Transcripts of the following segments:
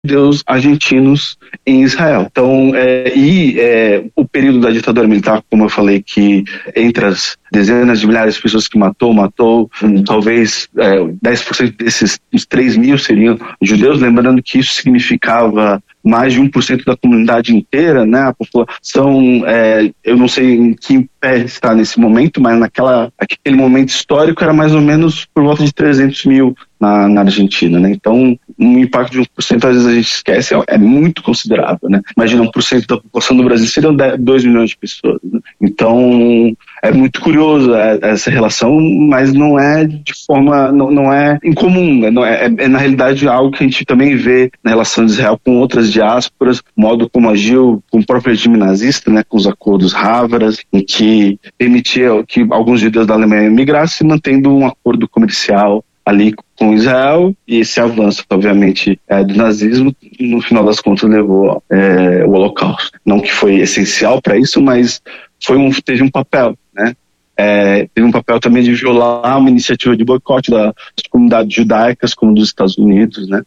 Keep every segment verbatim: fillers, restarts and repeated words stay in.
judeus argentinos em Israel. Então, é, e é, o período da ditadura militar, como eu falei, que entre as dezenas de milhares de pessoas que matou, matou, hum, talvez é, dez por cento desses, os três mil seriam judeus, lembrando que isso significava mais de um por cento da comunidade inteira, né? A população, é, eu não sei em que pé está nesse momento, mas naquela, aquele momento histórico era mais ou menos por volta de trezentos mil na, na Argentina, né? Então, um impacto de um por cento, às vezes a gente esquece, é, é muito considerável, né? Imagina, um por cento da população do Brasil seriam dois milhões de pessoas, né? Então, é muito curioso essa relação, mas não é de forma, não, não é incomum, né? Não é, é, é na realidade algo que a gente também vê na relação de Israel com outras diásporas, o modo como agiu com o próprio regime nazista, né? Com os acordos Havaras, em que permitia que alguns judeus da Alemanha migrassem, mantendo um acordo comercial ali com Israel, e esse avanço, obviamente, é, do nazismo, no final das contas, levou é, o Holocausto. Não que foi essencial para isso, mas foi um, teve um papel, né? É, teve um papel também de violar uma iniciativa de boicote das comunidades judaicas, como dos Estados Unidos, né?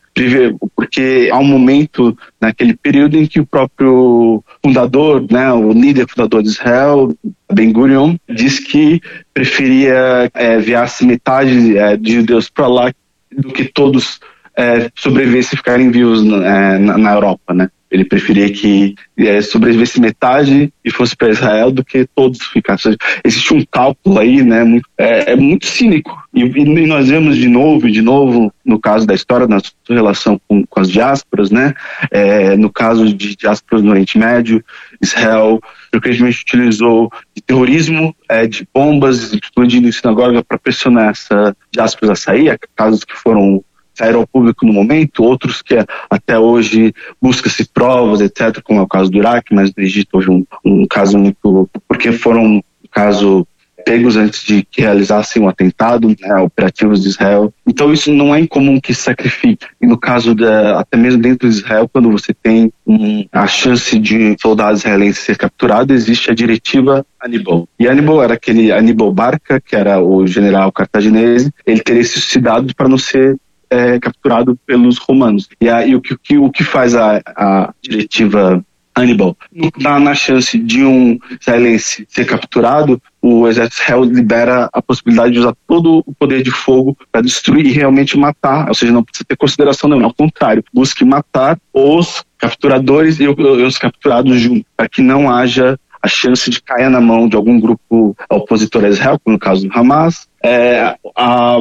Porque há um momento, naquele período, em que o próprio fundador, né, o líder fundador de Israel, Ben-Gurion, disse que preferia é, enviar-se metade é, de judeus para lá do que todos é, sobrevivessem e ficarem vivos é, na, na Europa, né? Ele preferia que é, sobrevivesse metade e fosse para Israel do que todos ficassem. Existe um cálculo aí, né? Muito, é, é muito cínico. E, e nós vemos de novo, de novo, no caso da história, na sua relação com, com as diásporas, né? É, no caso de diásporas no Oriente Médio, Israel frequentemente utilizou de terrorismo, é, de bombas explodindo em sinagoga para pressionar essa diásporas a sair, casos que foram saíram ao público no momento, outros que até hoje busca-se provas, etcétera, como é o caso do Iraque, mas no Egito houve um, um caso muito, porque foram, no caso, pegos antes de que realizassem um atentado, né, operativos de Israel. Então isso não é incomum que se sacrifique. E no caso, da, até mesmo dentro de Israel, quando você tem um, a chance de soldados israelenses ser capturados, existe a diretiva Aníbal. E Aníbal era aquele Aníbal Barca, que era o general cartaginês, ele teria se suicidado para não ser É, capturado pelos romanos. E aí o que, o que faz a, a diretiva Aníbal? Na, na chance de um israelense ser capturado, o exército israel libera a possibilidade de usar todo o poder de fogo para destruir e realmente matar, ou seja, não precisa ter consideração não, ao contrário, busque matar os capturadores e os capturados juntos, para que não haja a chance de cair na mão de algum grupo opositor a Israel, como no caso do Hamas, é, a,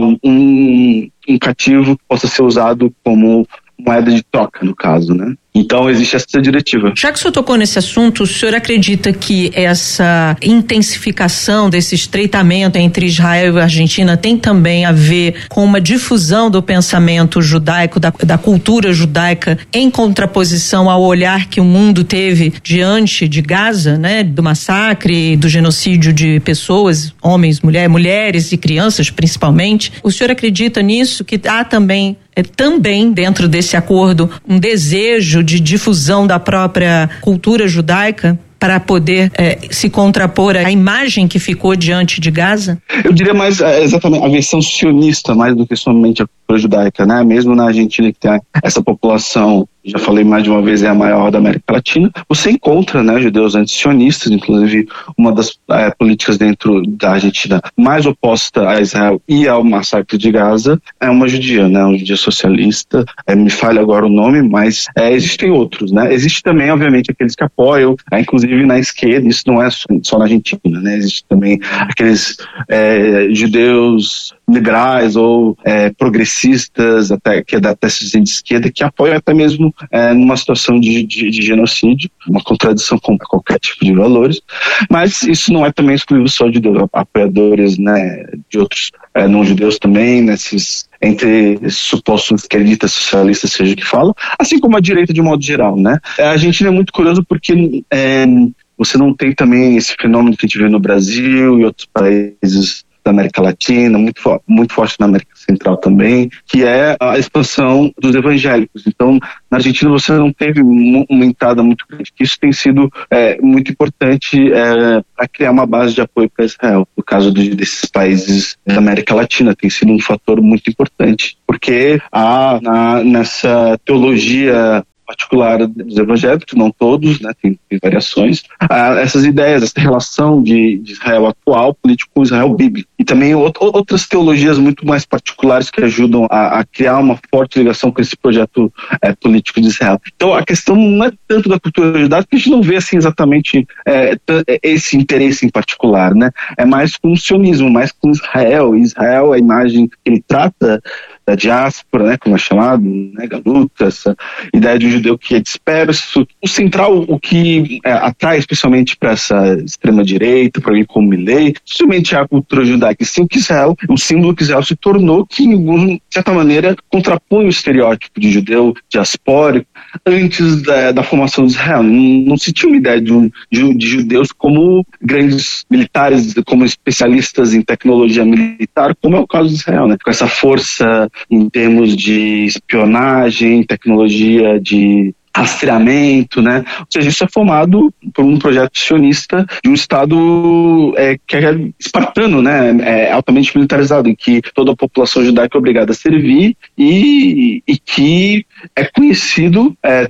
um, um cativo possa ser usado como moeda de troca, no caso, né? Então existe essa diretiva. Já que o senhor tocou nesse assunto, o senhor acredita que essa intensificação desse estreitamento entre Israel e Argentina tem também a ver com uma difusão do pensamento judaico, da, da cultura judaica, em contraposição ao olhar que o mundo teve diante de Gaza, né? Do massacre, do genocídio de pessoas, homens, mulheres, mulheres e crianças principalmente. O senhor acredita nisso, que há também É, também dentro desse acordo um desejo de difusão da própria cultura judaica para poder é, se contrapor à imagem que ficou diante de Gaza? Eu diria mais é, exatamente a versão sionista, mais do que somente a cultura judaica, né? Mesmo na Argentina, que tem essa população, já falei mais de uma vez, é a maior da América Latina, você encontra, né, judeus antisionistas, inclusive uma das é, políticas dentro da Argentina mais oposta a Israel e ao massacre de Gaza é uma judia, né, uma judia socialista, é, me falha agora o nome, mas é, existem outros, né? Existe também, obviamente, aqueles que apoiam, é, inclusive na esquerda, isso não é só, só na Argentina, né? Existe também aqueles é, judeus liberais ou é, progressistas, até que é da tese de esquerda, que apoiam até mesmo é, numa situação de, de, de genocídio, uma contradição com qualquer tipo de valores, mas isso não é também exclusivo só de apoiadores, né, de outros é, não-judeus também, nesses, entre esses supostos esquerdistas socialistas, seja o que fala, assim como a direita de modo geral, né. A Argentina é muito curioso porque é, você não tem também esse fenômeno que a gente vê no Brasil e outros países da América Latina, muito, fo- muito forte na América Central também, que é a expansão dos evangélicos. Então, na Argentina você não teve uma entrada muito grande, que isso tem sido é, muito importante é, para criar uma base de apoio para Israel. No caso de, desses países da América Latina, tem sido um fator muito importante, porque há na, nessa teologia particular dos evangélicos, não todos, né, tem, tem variações, ah, essas ideias, essa relação de, de Israel atual político com Israel bíblico. E também out, outras teologias muito mais particulares que ajudam a, a criar uma forte ligação com esse projeto é, político de Israel. Então a questão não é tanto da cultura judaica, porque a gente não vê assim exatamente é, esse interesse em particular, né? É mais com o sionismo, mais com Israel. Israel, a imagem que ele trata da diáspora, né, como é chamado, né, galuta, essa ideia de um judeu que é disperso. O central, o que é, atrai especialmente para essa extrema-direita, para mim como Milley, justamente a cultura judaica, sim, que Israel, o símbolo que Israel se tornou, que de certa maneira contrapõe o estereótipo de judeu diaspórico antes da, da formação de Israel. Não, não se tinha uma ideia de, um, de, de judeus como grandes militares, como especialistas em tecnologia militar, como é o caso de Israel, né? Com essa força em termos de espionagem, tecnologia de rastreamento, né? Ou seja, isso é formado por um projeto sionista de um Estado é, que é espartano, né? É altamente militarizado, em que toda a população judaica é obrigada a servir e, e que é conhecido, é,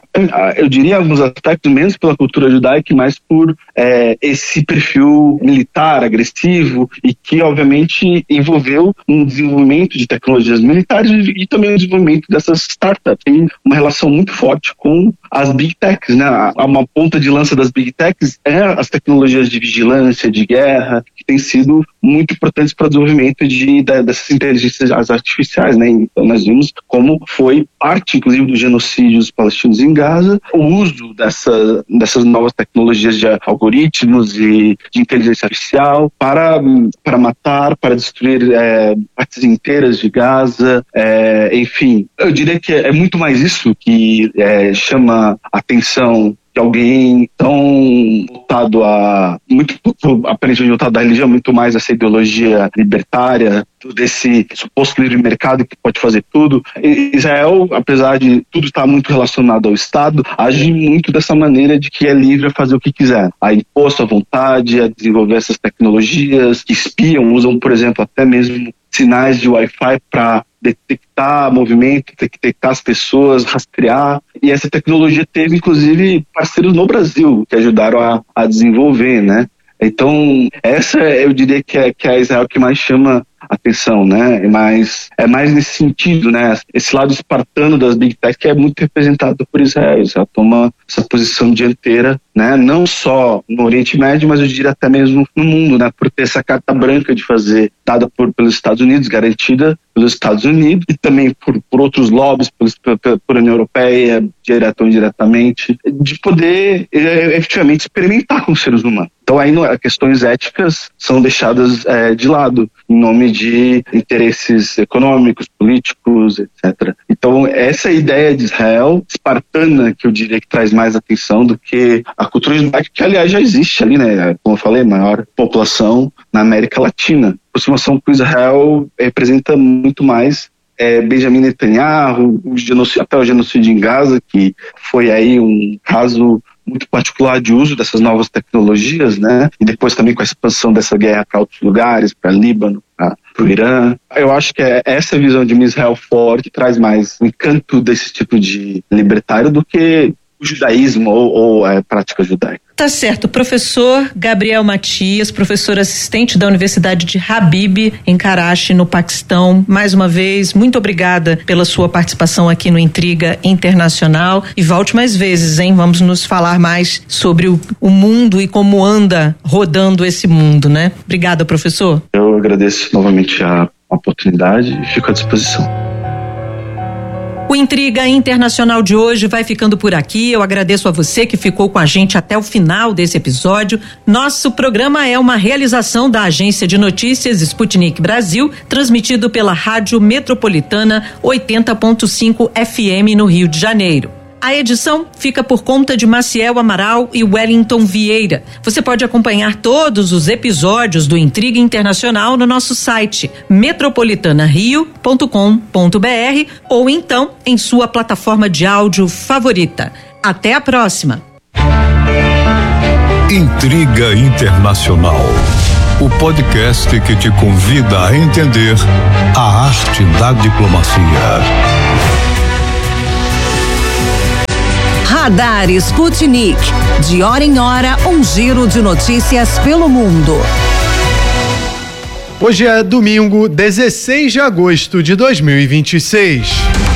eu diria em alguns aspectos, menos pela cultura judaica, mais por é, esse perfil militar, agressivo, e que obviamente envolveu um desenvolvimento de tecnologias militares e também o desenvolvimento dessas startups. Tem uma relação muito forte com as Big Techs, né? Uma ponta de lança das Big Techs é as tecnologias de vigilância, de guerra, que têm sido muito importantes para o desenvolvimento de, de, dessas inteligências artificiais, né? Então nós vimos como foi parte, inclusive, do genocídio dos palestinos em Gaza, o uso dessa, dessas novas tecnologias de algoritmos e de inteligência artificial para, para matar, para destruir é, partes inteiras de Gaza, é, enfim. Eu diria que é, é muito mais isso que é, chama atenção de alguém tão voltado a, muito aparentemente voltado da religião, muito mais essa ideologia libertária, desse suposto livre mercado que pode fazer tudo. Israel, apesar de tudo estar muito relacionado ao Estado, age muito dessa maneira de que é livre a fazer o que quiser, a impor sua vontade, a desenvolver essas tecnologias que espiam, usam, por exemplo, até mesmo sinais de Wi-Fi para detectar movimento, detectar as pessoas, rastrear. E essa tecnologia teve, inclusive, parceiros no Brasil que ajudaram a, a desenvolver, né? Então, essa eu diria que é, que é a Israel que mais chama atenção, né? É mais, é mais nesse sentido, né? Esse lado espartano das Big Tech que é muito representado por Israel. Israel toma essa posição dianteira, né? Não só no Oriente Médio, mas eu diria até mesmo no mundo, né? Por ter essa carta branca de fazer, dada por, pelos Estados Unidos, garantida pelos Estados Unidos, e também por, por outros lobbies, por, por, por União Europeia, direto ou indiretamente, de poder é, efetivamente experimentar com os seres humanos. Então aí questões éticas são deixadas é, de lado, em nome de interesses econômicos, políticos, etcétera. Então essa ideia de Israel espartana, que eu diria que traz mais atenção do que a cultura judaica, que aliás já existe ali, né? Como eu falei, maior população na América Latina. A aproximação com Israel representa muito mais é, Benjamin Netanyahu, o genocídio, até o genocídio em Gaza, que foi aí um caso muito particular de uso dessas novas tecnologias, né? E depois também com a expansão dessa guerra para outros lugares, para Líbano, para o Irã. Eu acho que é essa visão de um Israel forte que traz mais o encanto desse tipo de libertário do que o judaísmo ou, ou a prática judaica. Tá certo. Professor Gabriel Matias, professor assistente da Universidade de Habib, em Karachi, no Paquistão. Mais uma vez, muito obrigada pela sua participação aqui no Intriga Internacional. E volte mais vezes, hein? Vamos nos falar mais sobre o, o mundo e como anda rodando esse mundo, né? Obrigada, professor. Eu agradeço novamente a oportunidade e fico à disposição. O Intriga Internacional de hoje vai ficando por aqui. Eu agradeço a você que ficou com a gente até o final desse episódio. Nosso programa é uma realização da Agência de Notícias Sputnik Brasil, transmitido pela Rádio Metropolitana oitenta ponto cinco F M no Rio de Janeiro. A edição fica por conta de Maciel Amaral e Wellington Vieira. Você pode acompanhar todos os episódios do Intriga Internacional no nosso site metropolitana rio ponto com ponto br ou então em sua plataforma de áudio favorita. Até a próxima. Intriga Internacional, o podcast que te convida a entender a arte da diplomacia. Radar Sputnik. De hora em hora, um giro de notícias pelo mundo. Hoje é domingo, dezesseis de agosto de dois mil e vinte e seis.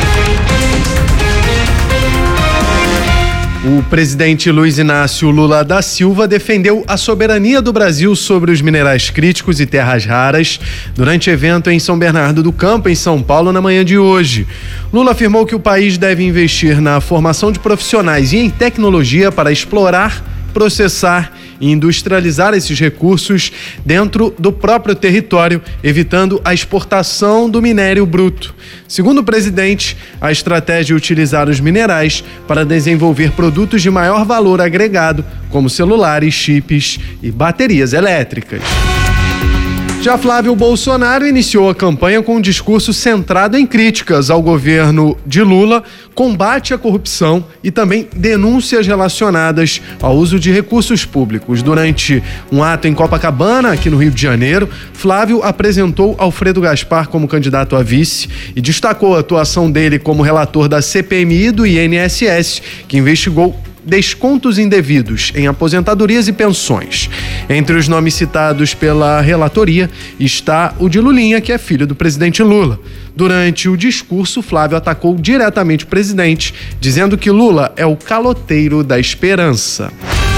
O presidente Luiz Inácio Lula da Silva defendeu a soberania do Brasil sobre os minerais críticos e terras raras durante evento em São Bernardo do Campo, em São Paulo, na manhã de hoje. Lula afirmou que o país deve investir na formação de profissionais e em tecnologia para explorar, processar e industrializar esses recursos dentro do próprio território, evitando a exportação do minério bruto. Segundo o presidente, a estratégia é utilizar os minerais para desenvolver produtos de maior valor agregado, como celulares, chips e baterias elétricas. Já Flávio Bolsonaro iniciou a campanha com um discurso centrado em críticas ao governo de Lula, combate à corrupção e também denúncias relacionadas ao uso de recursos públicos. Durante um ato em Copacabana, aqui no Rio de Janeiro, Flávio apresentou Alfredo Gaspar como candidato a vice e destacou a atuação dele como relator da C P M I e do I N S S, que investigou descontos indevidos em aposentadorias e pensões. Entre os nomes citados pela relatoria está o de Lulinha, que é filho do presidente Lula. Durante o discurso, Flávio atacou diretamente o presidente, dizendo que Lula é o caloteiro da esperança.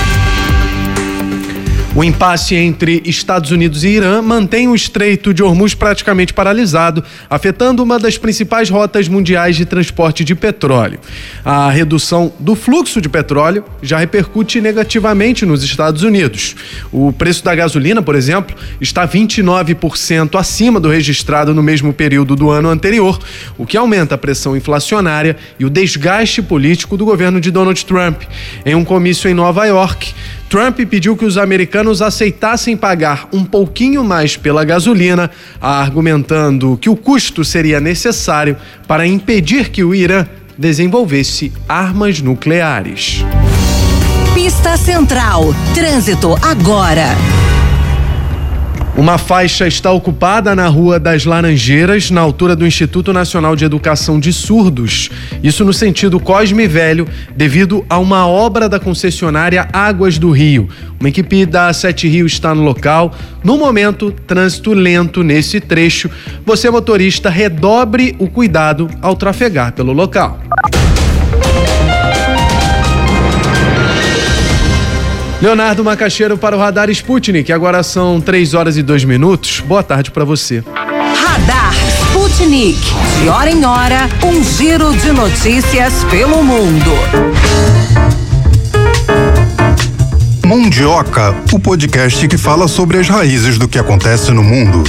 O impasse entre Estados Unidos e Irã mantém o Estreito de Hormuz praticamente paralisado, afetando uma das principais rotas mundiais de transporte de petróleo. A redução do fluxo de petróleo já repercute negativamente nos Estados Unidos. O preço da gasolina, por exemplo, está vinte e nove por cento acima do registrado no mesmo período do ano anterior, o que aumenta a pressão inflacionária e o desgaste político do governo de Donald Trump. Em um comício em Nova York, Trump pediu que os americanos aceitassem pagar um pouquinho mais pela gasolina, argumentando que o custo seria necessário para impedir que o Irã desenvolvesse armas nucleares. Pista Central. Trânsito agora. Uma faixa está ocupada na Rua das Laranjeiras, na altura do Instituto Nacional de Educação de Surdos. Isso no sentido Cosme Velho, devido a uma obra da concessionária Águas do Rio. Uma equipe da Sete Rio está no local. No momento, trânsito lento nesse trecho. Você, motorista, redobre o cuidado ao trafegar pelo local. Leonardo Macaxeiro para o Radar Sputnik. Agora são três horas e dois minutos. Boa tarde para você. Radar Sputnik. De hora em hora, um giro de notícias pelo mundo. Mundioca, o podcast que fala sobre as raízes do que acontece no mundo.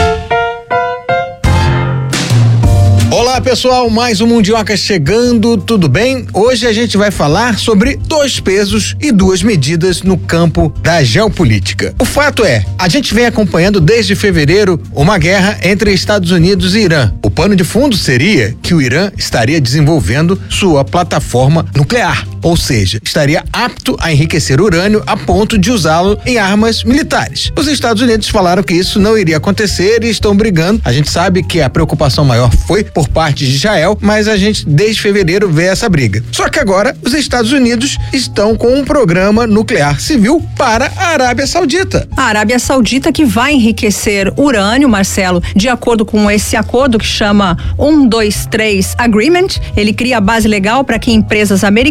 Olá pessoal, mais um Mundioca chegando, tudo bem? Hoje a gente vai falar sobre dois pesos e duas medidas no campo da geopolítica. O fato é, a gente vem acompanhando desde fevereiro uma guerra entre Estados Unidos e Irã. O pano de fundo seria que o Irã estaria desenvolvendo sua plataforma nuclear, ou seja, estaria apto a enriquecer urânio a ponto de usá-lo em armas militares. Os Estados Unidos falaram que isso não iria acontecer e estão brigando. A gente sabe que a preocupação maior foi por parte de Israel, mas a gente desde fevereiro vê essa briga. Só que agora os Estados Unidos estão com um programa nuclear civil para a Arábia Saudita. A Arábia Saudita que vai enriquecer urânio, Marcelo, de acordo com esse acordo que chama um dois três Agreement. Ele cria a base legal para que empresas americanas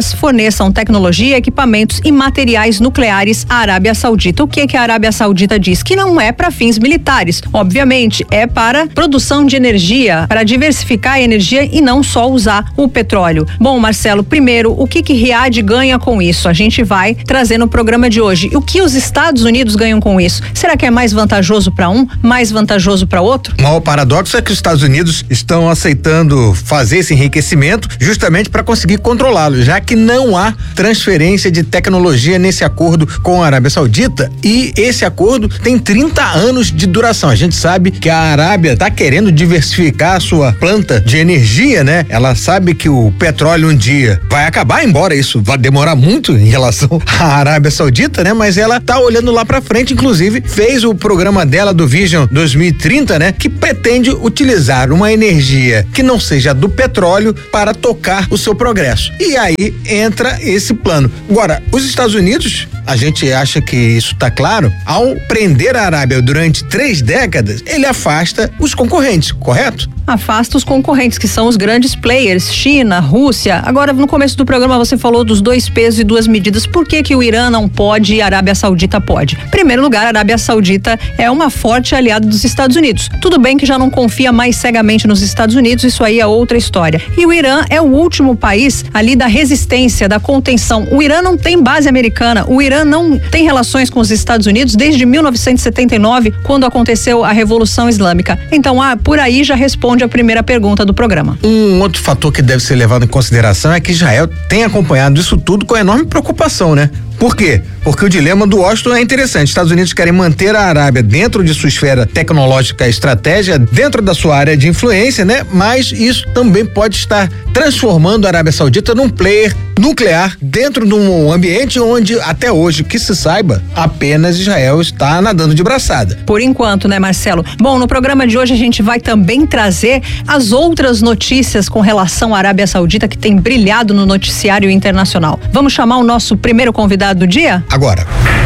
empresas forneçam tecnologia, equipamentos e materiais nucleares à Arábia Saudita. O que que a Arábia Saudita diz? Que não é para fins militares, obviamente, é para produção de energia, para diversificar a energia e não só usar o petróleo. Bom, Marcelo, primeiro, o que que Riad ganha com isso? A gente vai trazer no programa de hoje. O que os Estados Unidos ganham com isso? Será que é mais vantajoso para um, mais vantajoso para outro? O maior paradoxo é que os Estados Unidos estão aceitando fazer esse enriquecimento justamente para conseguir controlá-lo, já que não há transferência de tecnologia nesse acordo com a Arábia Saudita, e esse acordo tem trinta anos de duração. A gente sabe que a Arábia está querendo diversificar a sua planta de energia, né? Ela sabe que o petróleo um dia vai acabar, embora isso vá demorar muito em relação à Arábia Saudita, né? Mas ela tá olhando lá pra frente, inclusive fez o programa dela do Vision dois mil e trinta, né? Que pretende utilizar uma energia que não seja do petróleo para tocar o seu progresso. E aí entra esse plano. Agora, os Estados Unidos, a gente acha que isso tá claro, ao prender a Arábia durante três décadas, ele afasta os concorrentes, correto? Afasta os concorrentes, que são os grandes players, China, Rússia. Agora, no começo do programa você falou dos dois pesos e duas medidas. Por que que o Irã não pode e a Arábia Saudita pode? Em primeiro lugar, a Arábia Saudita é uma forte aliada dos Estados Unidos. Tudo bem que já não confia mais cegamente nos Estados Unidos, isso aí é outra história. E o Irã é o último país ali da resistência, da contenção. O Irã não tem base americana, o Irã não tem relações com os Estados Unidos desde mil novecentos e setenta e nove, quando aconteceu a Revolução Islâmica. Então, ah, por aí já responde a primeira pergunta do programa. Um outro fator que deve ser levado em consideração é que Israel tem acompanhado isso tudo com enorme preocupação, né? Por quê? Porque o dilema do Washington é interessante. Estados Unidos querem manter a Arábia dentro de sua esfera tecnológica e estratégia, dentro da sua área de influência, né? Mas isso também pode estar transformando a Arábia Saudita num player nuclear dentro de um ambiente onde, até hoje, que se saiba, apenas Israel está nadando de braçada. Por enquanto, né, Marcelo? Bom, no programa de hoje a gente vai também trazer as outras notícias com relação à Arábia Saudita que tem brilhado no noticiário internacional. Vamos chamar o nosso primeiro convidado do dia? Agora.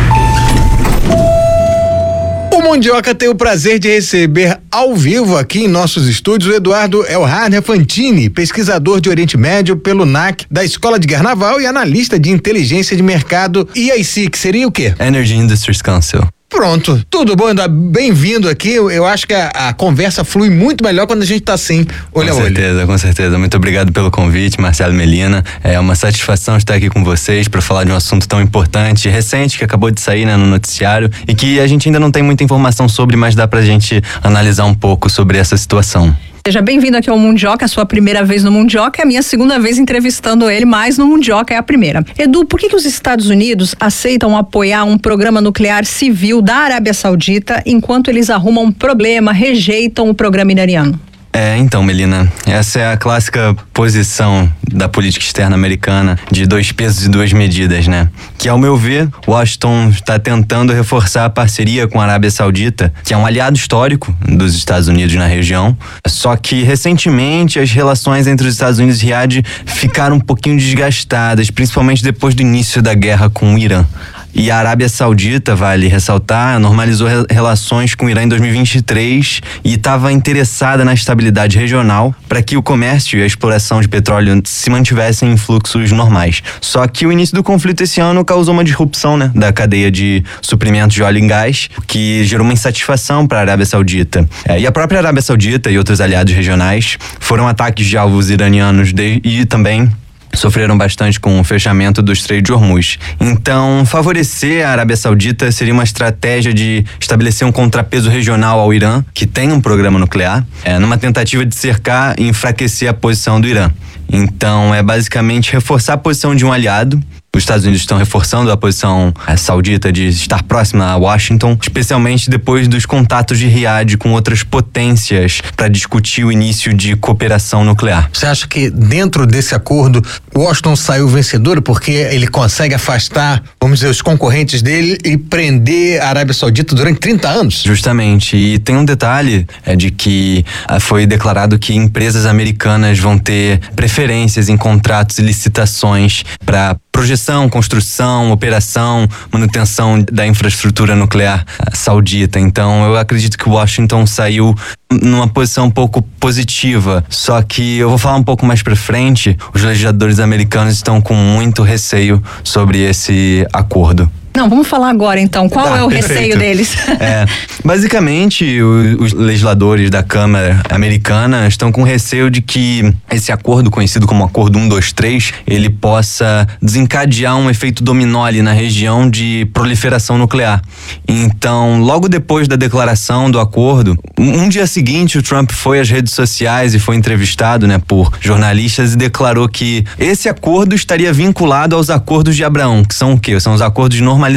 O Mundioca tem o prazer de receber ao vivo aqui em nossos estúdios o Eduardo Elhardner Fantini, pesquisador de Oriente Médio pelo N A C da Escola de Guerra Naval e analista de inteligência de mercado E I C, que seria o quê? Energy Industries Council. Pronto, tudo bom, bem-vindo aqui. Eu, eu acho que a, a conversa flui muito melhor quando a gente tá assim, olho a olho. Com certeza, com certeza. Muito obrigado pelo convite, Marcelo e Melina. É uma satisfação estar aqui com vocês para falar de um assunto tão importante, recente, que acabou de sair, né, no noticiário e que a gente ainda não tem muita informação sobre, mas dá pra gente analisar um pouco sobre essa situação. Seja bem-vindo aqui ao Mundioca, a sua primeira vez no Mundioca, é a minha segunda vez entrevistando ele, mas no Mundioca é a primeira. Edu, por que que os Estados Unidos aceitam apoiar um programa nuclear civil da Arábia Saudita enquanto eles arrumam um problema, rejeitam o programa iraniano? É, então, Melina, essa é a clássica posição da política externa americana de dois pesos e duas medidas, né? Que, ao meu ver, Washington está tentando reforçar a parceria com a Arábia Saudita, que é um aliado histórico dos Estados Unidos na região, só que, recentemente, as relações entre os Estados Unidos e Riad ficaram um pouquinho desgastadas, principalmente depois do início da guerra com o Irã. E a Arábia Saudita, vale ressaltar, normalizou re- relações com o Irã em dois mil e vinte e três e estava interessada na estabilidade regional para que o comércio e a exploração de petróleo se mantivessem em fluxos normais. Só que o início do conflito esse ano causou uma disrupção, né, da cadeia de suprimentos de óleo e gás, que gerou uma insatisfação para a Arábia Saudita. É, e a própria Arábia Saudita e outros aliados regionais foram ataques de alvos iranianos de, e também sofreram bastante com o fechamento do Estreito de Hormuz. Então, favorecer a Arábia Saudita seria uma estratégia de estabelecer um contrapeso regional ao Irã, que tem um programa nuclear, é, numa tentativa de cercar e enfraquecer a posição do Irã. Então, é basicamente reforçar a posição de um aliado. Os Estados Unidos estão reforçando a posição a, saudita de estar próxima a Washington, especialmente depois dos contatos de Riad com outras potências para discutir o início de cooperação nuclear. Você acha que dentro desse acordo Washington saiu vencedor porque ele consegue afastar, vamos dizer, os concorrentes dele e prender a Arábia Saudita durante trinta anos? Justamente, e tem um detalhe é de que ah, foi declarado que empresas americanas vão ter preferências em contratos e licitações para projeção, construção, operação, manutenção da infraestrutura nuclear saudita. Então eu acredito que Washington saiu numa posição um pouco positiva, só que eu vou falar um pouco mais pra frente, os legisladores americanos estão com muito receio sobre esse acordo. Não, vamos falar agora então. Qual Tá, é o perfeito. receio deles? É, basicamente, o, os legisladores da Câmara americana estão com receio de que esse acordo, conhecido como Acordo um, dois, três, ele possa desencadear um efeito dominó ali na região de proliferação nuclear. Então, logo depois da declaração do acordo, um, um dia seguinte, o Trump foi às redes sociais e foi entrevistado, né, por jornalistas e declarou que esse acordo estaria vinculado aos acordos de Abraão, que são o quê? São os acordos de normalização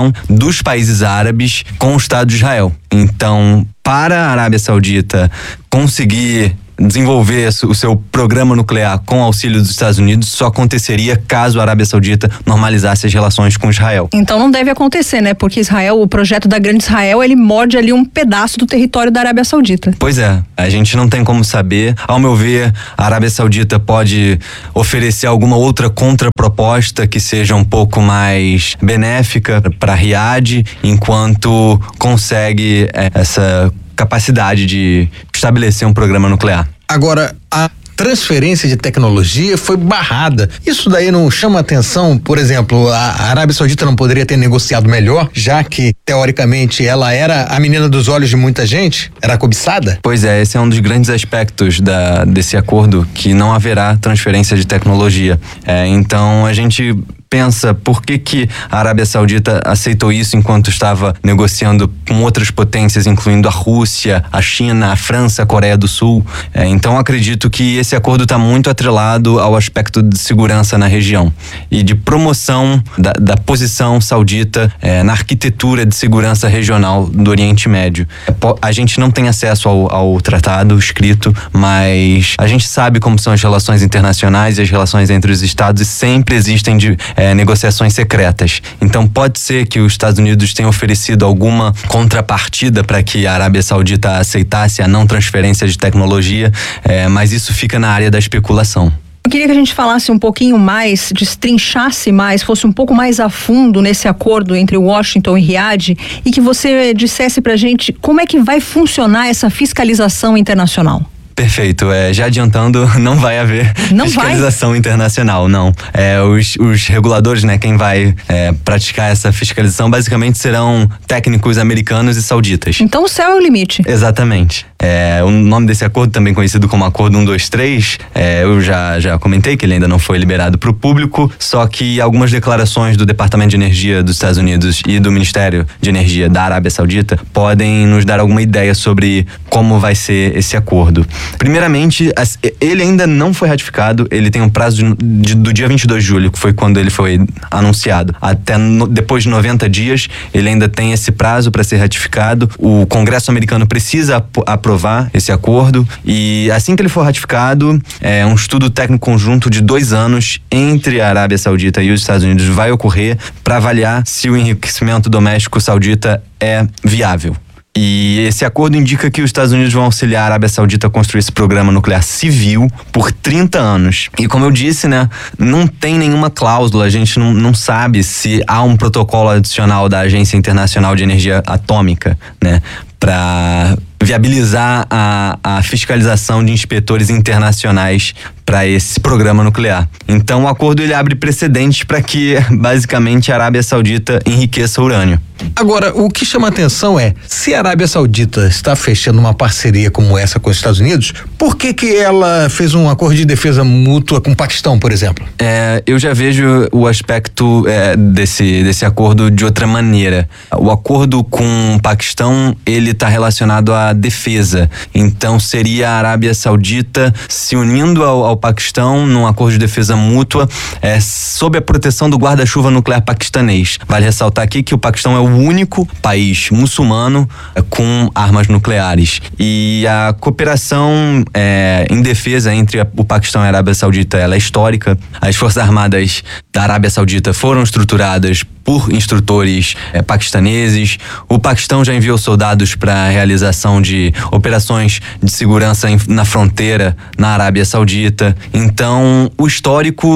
dos países árabes com o Estado de Israel. Então, para a Arábia Saudita conseguir desenvolver o seu programa nuclear com auxílio dos Estados Unidos só aconteceria caso a Arábia Saudita normalizasse as relações com Israel. Então não deve acontecer, né? Porque Israel, o projeto da Grande Israel, ele morde ali um pedaço do território da Arábia Saudita. Pois é, a gente não tem como saber. Ao meu ver, a Arábia Saudita pode oferecer alguma outra contraproposta que seja um pouco mais benéfica para Riad, enquanto consegue é, essa capacidade de estabelecer um programa nuclear. Agora, a transferência de tecnologia foi barrada. Isso daí não chama atenção? Por exemplo, a Arábia Saudita não poderia ter negociado melhor, já que, teoricamente, ela era a menina dos olhos de muita gente? Era cobiçada? Pois é, esse é um dos grandes aspectos da, desse acordo, que não haverá transferência de tecnologia. É, então, a gente pensa por que que a Arábia Saudita aceitou isso enquanto estava negociando com outras potências, incluindo a Rússia, a China, a França, a Coreia do Sul. É, então acredito que esse acordo está muito atrelado ao aspecto de segurança na região e de promoção da, da posição saudita é, na arquitetura de segurança regional do Oriente Médio. A gente não tem acesso ao, ao tratado escrito, mas a gente sabe como são as relações internacionais e as relações entre os estados e sempre existem de, É, negociações secretas. Então pode ser que os Estados Unidos tenham oferecido alguma contrapartida para que a Arábia Saudita aceitasse a não transferência de tecnologia, é, mas isso fica na área da especulação. Eu queria que a gente falasse um pouquinho mais, destrinchasse mais, fosse um pouco mais a fundo nesse acordo entre Washington e Riad e que você dissesse pra gente como é que vai funcionar essa fiscalização internacional. Perfeito, é, já adiantando, não vai haver não fiscalização vai? internacional, não. É, os, os reguladores, né, quem vai é, praticar essa fiscalização basicamente serão técnicos americanos e sauditas. Então o céu é o limite. Exatamente. É, o nome desse acordo, também conhecido como Acordo um, dois, três, é, eu já, já comentei que ele ainda não foi liberado para o público, só que algumas declarações do Departamento de Energia dos Estados Unidos e do Ministério de Energia da Arábia Saudita podem nos dar alguma ideia sobre como vai ser esse acordo. Primeiramente, ele ainda não foi ratificado, ele tem um prazo de, de, do dia vinte e dois de julho, que foi quando ele foi anunciado, até no, depois de noventa dias, ele ainda tem esse prazo para ser ratificado. O Congresso americano precisa ap- aprovar esse acordo e assim que ele for ratificado, é, um estudo técnico conjunto de dois anos entre a Arábia Saudita e os Estados Unidos vai ocorrer para avaliar se o enriquecimento doméstico saudita é viável. E esse acordo indica que os Estados Unidos vão auxiliar a Arábia Saudita a construir esse programa nuclear civil por trinta anos. E como eu disse, né, não tem nenhuma cláusula, a gente não, não sabe se há um protocolo adicional da Agência Internacional de Energia Atômica, né, para viabilizar a, a fiscalização de inspetores internacionais para esse programa nuclear. Então o acordo ele abre precedentes para que basicamente a Arábia Saudita enriqueça urânio. Agora, o que chama atenção é, se a Arábia Saudita está fechando uma parceria como essa com os Estados Unidos, por que que ela fez um acordo de defesa mútua com o Paquistão, por exemplo? É, eu já vejo o aspecto é, desse, desse acordo de outra maneira. O acordo com o Paquistão, ele está relacionado à defesa. Então seria a Arábia Saudita se unindo ao, ao Paquistão num acordo de defesa mútua é, sob a proteção do guarda-chuva nuclear paquistanês. Vale ressaltar aqui que o Paquistão é o único país muçulmano é, com armas nucleares. E a cooperação é, em defesa entre a, o Paquistão e a Arábia Saudita, ela é histórica. As Forças Armadas da Arábia Saudita foram estruturadas por instrutores é, paquistaneses. O Paquistão já enviou soldados para a realização de operações de segurança em, na fronteira na Arábia Saudita. Então, o histórico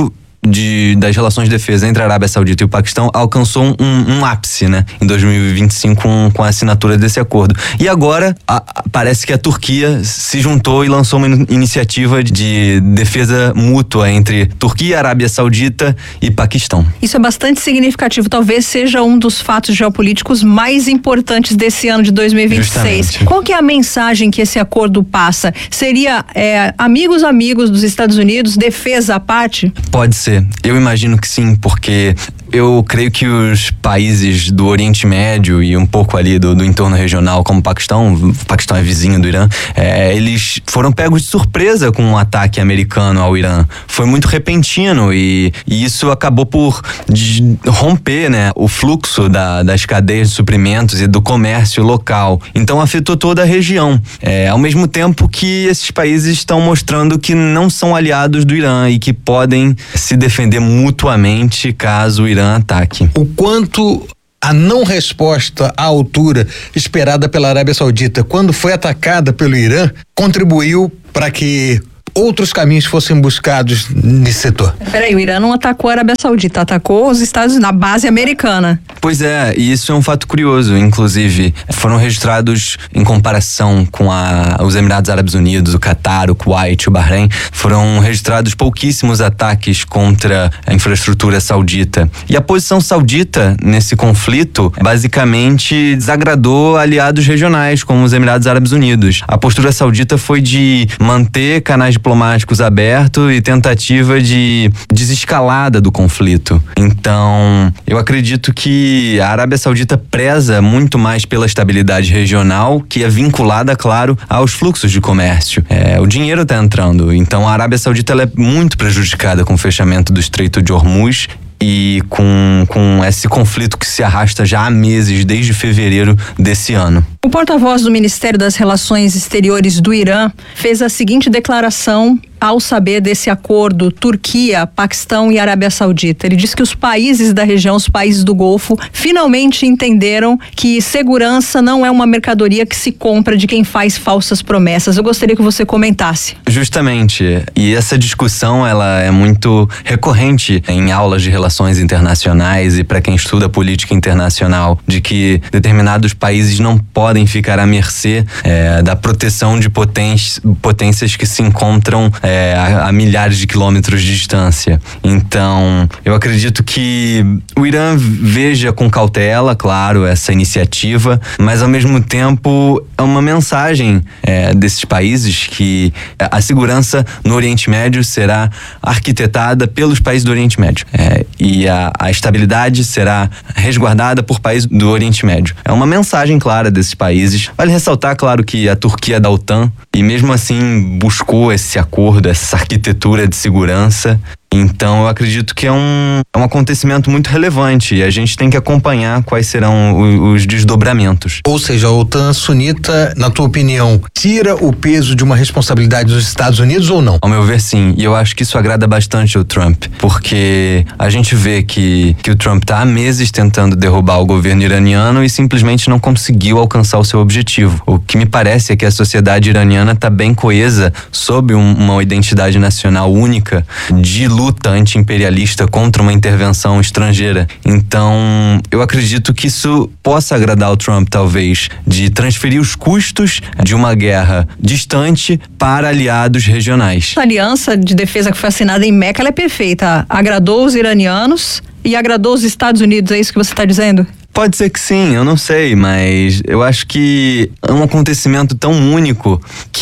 de, das relações de defesa entre a Arábia Saudita e o Paquistão alcançou um, um ápice, né? Em dois mil e vinte e cinco com, com a assinatura desse acordo. E agora a, a, parece que a Turquia se juntou e lançou uma in, iniciativa de defesa mútua entre Turquia, Arábia Saudita e Paquistão. Isso é bastante significativo, talvez seja um dos fatos geopolíticos mais importantes desse ano de dois mil e vinte e seis. Justamente. Qual que é a mensagem que esse acordo passa? Seria é, amigos amigos dos Estados Unidos, defesa à parte? Pode ser. Eu imagino que sim, porque eu creio que os países do Oriente Médio e um pouco ali do, do entorno regional, como o Paquistão, o Paquistão é vizinho do Irã, é, eles foram pegos de surpresa com um ataque americano ao Irã. Foi muito repentino e, e isso acabou por de, romper, né, o fluxo da, das cadeias de suprimentos e do comércio local. Então afetou toda a região. É, ao mesmo tempo que esses países estão mostrando que não são aliados do Irã e que podem se defender mutuamente caso o Irã ataque. O quanto a não resposta à altura esperada pela Arábia Saudita quando foi atacada pelo Irã contribuiu para que outros caminhos fossem buscados nesse setor? Peraí, o Irã não atacou a Arábia Saudita, atacou os Estados Unidos, na base americana. Pois é, e isso é um fato curioso, inclusive, foram registrados em comparação com a, os Emirados Árabes Unidos, o Catar, o Kuwait, o Bahrein, foram registrados pouquíssimos ataques contra a infraestrutura saudita. E a posição saudita nesse conflito, basicamente, desagradou aliados regionais, como os Emirados Árabes Unidos. A postura saudita foi de manter canais diplomáticos abertos e tentativa de desescalada do conflito. Então, eu acredito que a Arábia Saudita preza muito mais pela estabilidade regional, que é vinculada, claro, aos fluxos de comércio. É, o dinheiro está entrando, então a Arábia Saudita ela é muito prejudicada com o fechamento do Estreito de Hormuz e com, com esse conflito que se arrasta já há meses, desde fevereiro desse ano. O porta-voz do Ministério das Relações Exteriores do Irã fez a seguinte declaração ao saber desse acordo Turquia, Paquistão e Arábia Saudita. Ele disse que os países da região, os países do Golfo, finalmente entenderam que segurança não é uma mercadoria que se compra de quem faz falsas promessas. Eu gostaria que você comentasse. Justamente. E essa discussão, ela é muito recorrente em aulas de relações internacionais e para quem estuda política internacional, de que determinados países não podem ficar à mercê é, da proteção de potências, potências que se encontram É, a, a milhares de quilômetros de distância. Então, eu acredito que o Irã veja com cautela, claro, essa iniciativa, mas ao mesmo tempo é uma mensagem é, desses países que a segurança no Oriente Médio será arquitetada pelos países do Oriente Médio é, e a, a estabilidade será resguardada por países do Oriente Médio. É uma mensagem clara desses países. Vale ressaltar, claro, que a Turquia é da OTAN e mesmo assim buscou esse acordo, essa arquitetura de segurança. Então eu acredito que é um, é um acontecimento muito relevante e a gente tem que acompanhar quais serão os, os desdobramentos. Ou seja, a OTAN sunita, na tua opinião, tira o peso de uma responsabilidade dos Estados Unidos ou não? Ao meu ver, sim. E eu acho que isso agrada bastante ao Trump, porque a gente vê que, que o Trump está há meses tentando derrubar o governo iraniano e simplesmente não conseguiu alcançar o seu objetivo. O que me parece é que a sociedade iraniana está bem coesa sob um, uma identidade nacional única de luta anti-imperialista contra uma intervenção estrangeira. Então, eu acredito que isso possa agradar o Trump, talvez, de transferir os custos de uma guerra distante para aliados regionais. A aliança de defesa que foi assinada em Meca, ela é perfeita. Agradou os iranianos e agradou os Estados Unidos, é isso que você está dizendo? Pode ser que sim, eu não sei, mas eu acho que é um acontecimento tão único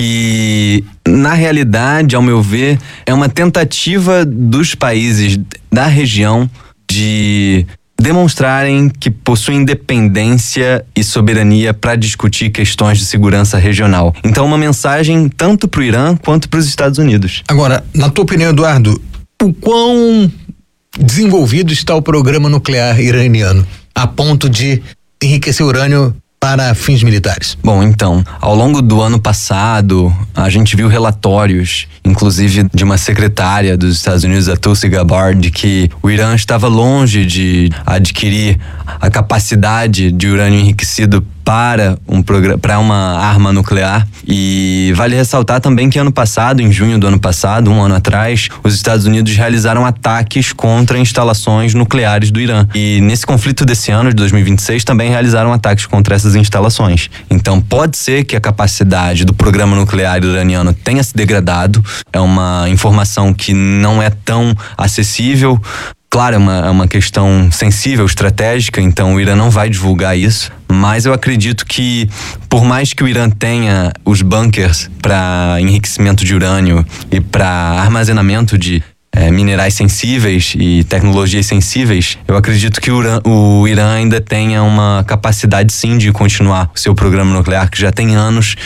que, na realidade, ao meu ver, é uma tentativa dos países da região de demonstrarem que possuem independência e soberania para discutir questões de segurança regional. Então, uma mensagem tanto para o Irã quanto para os Estados Unidos. Agora, na tua opinião, Eduardo, o quão desenvolvido está o programa nuclear iraniano a ponto de enriquecer urânio para fins militares? Bom, então, ao longo do ano passado, a gente viu relatórios, inclusive de uma secretária dos Estados Unidos, a Tulsi Gabbard, de que o Irã estava longe de adquirir a capacidade de urânio enriquecido para um programa, para uma arma nuclear. E vale ressaltar também que ano passado, em junho do ano passado, um ano atrás, os Estados Unidos realizaram ataques contra instalações nucleares do Irã. E nesse conflito desse ano, de dois mil e vinte e seis, também realizaram ataques contra essas instalações. Então pode ser que a capacidade do programa nuclear iraniano tenha se degradado. É uma informação que não é tão acessível. Claro, é uma, é uma questão sensível, estratégica, então o Irã não vai divulgar isso. Mas eu acredito que, por mais que o Irã tenha os bunkers para enriquecimento de urânio e para armazenamento de é, minerais sensíveis e tecnologias sensíveis, eu acredito que o Irã, o Irã ainda tenha uma capacidade sim de continuar o seu programa nuclear, que já tem anos,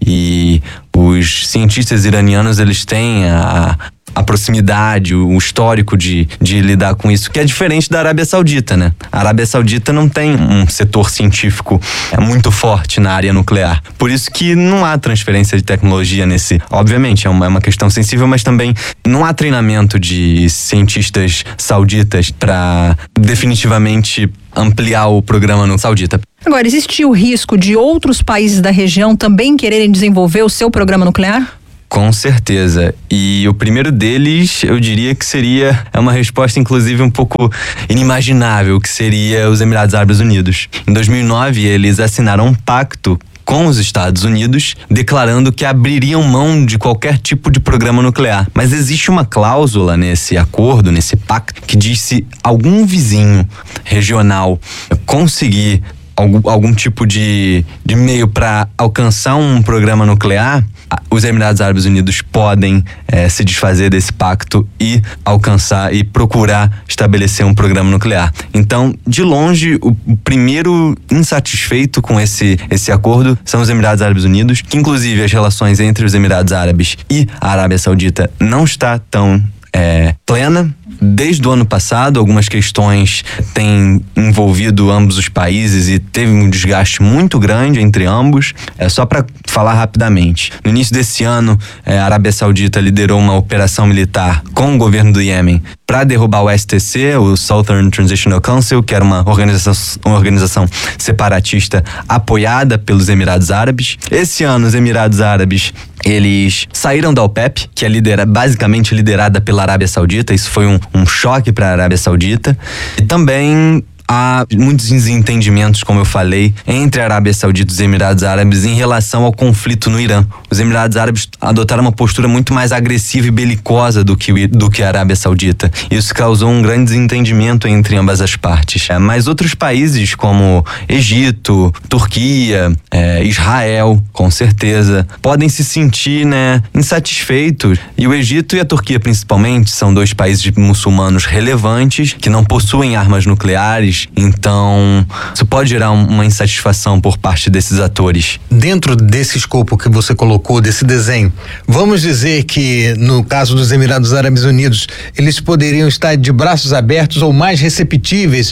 e os cientistas iranianos, eles têm a a proximidade, o histórico de, de lidar com isso, que é diferente da Arábia Saudita, né? A Arábia Saudita não tem um setor científico é, muito forte na área nuclear. Por isso que não há transferência de tecnologia nesse... Obviamente, é uma, é uma questão sensível, mas também não há treinamento de cientistas sauditas para definitivamente ampliar o programa no saudita. Agora, existe o risco de outros países da região também quererem desenvolver o seu programa nuclear? Com certeza. E o primeiro deles, eu diria que seria é uma resposta, inclusive, um pouco inimaginável, que seria os Emirados Árabes Unidos. Em dois mil e nove, eles assinaram um pacto com os Estados Unidos, declarando que abririam mão de qualquer tipo de programa nuclear. Mas existe uma cláusula nesse acordo, nesse pacto, que diz se algum vizinho regional conseguir algum, algum tipo de, de meio para alcançar um programa nuclear, os Emirados Árabes Unidos podem é, se desfazer desse pacto e alcançar e procurar estabelecer um programa nuclear. Então, de longe, o primeiro insatisfeito com esse, esse acordo são os Emirados Árabes Unidos, que inclusive as relações entre os Emirados Árabes e a Arábia Saudita não está tão é, plena. Desde o ano passado, algumas questões têm envolvido ambos os países e teve um desgaste muito grande entre ambos. É só para falar rapidamente. No início desse ano, a Arábia Saudita liderou uma operação militar com o governo do Iêmen para derrubar o S T C, o Southern Transitional Council, que era uma organização, uma organização separatista apoiada pelos Emirados Árabes. Esse ano, os Emirados Árabes, eles saíram da OPEP, que é lidera, basicamente liderada pela Arábia Saudita. Isso foi um, um choque para a Arábia Saudita. E também há muitos desentendimentos, como eu falei, entre a Arábia Saudita e os Emirados Árabes em relação ao conflito no Irã. Os Emirados Árabes adotaram uma postura muito mais agressiva e belicosa do que, do que a Arábia Saudita. Isso causou um grande desentendimento entre ambas as partes. É, mas outros países como Egito, Turquia, é, Israel, com certeza, podem se sentir, né, insatisfeitos. E o Egito e a Turquia, principalmente, são dois países muçulmanos relevantes que não possuem armas nucleares. Então, isso pode gerar uma insatisfação por parte desses atores. Dentro desse escopo que você colocou, desse desenho, vamos dizer que no caso dos Emirados Árabes Unidos, eles poderiam estar de braços abertos ou mais receptíveis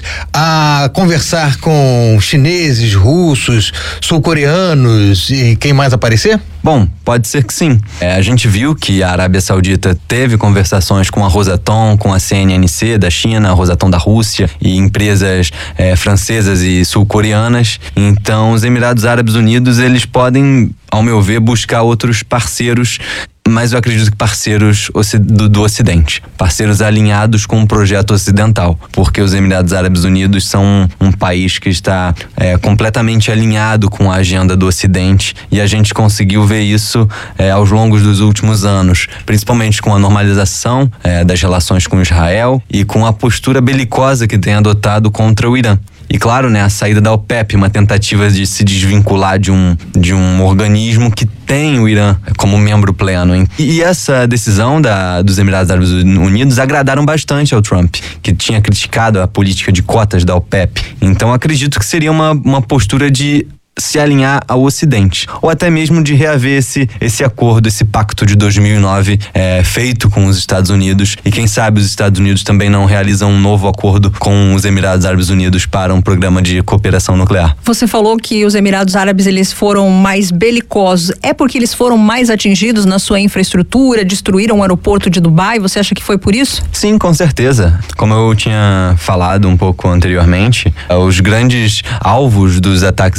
a conversar com chineses, russos, sul-coreanos e quem mais aparecer? Bom, pode ser que sim. É, a gente viu que a Arábia Saudita teve conversações com a Rosatom, com a C N N C da China, a Rosatom da Rússia e empresas é, francesas e sul-coreanas. Então, os Emirados Árabes Unidos, eles podem, ao meu ver, buscar outros parceiros, mas eu acredito que parceiros do, do Ocidente, parceiros alinhados com o projeto ocidental, porque os Emirados Árabes Unidos são um, um país que está é, completamente alinhado com a agenda do Ocidente, e a gente conseguiu ver isso é, aos longos dos últimos anos, principalmente com a normalização é, das relações com Israel e com a postura belicosa que tem adotado contra o Irã. E claro, né, a saída da OPEP, uma tentativa de se desvincular de um, de um organismo que tem o Irã como membro pleno. Hein? E essa decisão da, dos Emirados Árabes Unidos agradaram bastante ao Trump, que tinha criticado a política de cotas da OPEP. Então acredito que seria uma, uma postura de se alinhar ao Ocidente, ou até mesmo de reaver esse, esse acordo, esse pacto de dois mil e nove é, feito com os Estados Unidos, e quem sabe os Estados Unidos também não realizam um novo acordo com os Emirados Árabes Unidos para um programa de cooperação nuclear. Você falou que os Emirados Árabes, eles foram mais belicosos, é porque eles foram mais atingidos na sua infraestrutura, destruíram o aeroporto de Dubai? Você acha que foi por isso? Sim, com certeza. Como eu tinha falado um pouco anteriormente, os grandes alvos dos ataques iranianos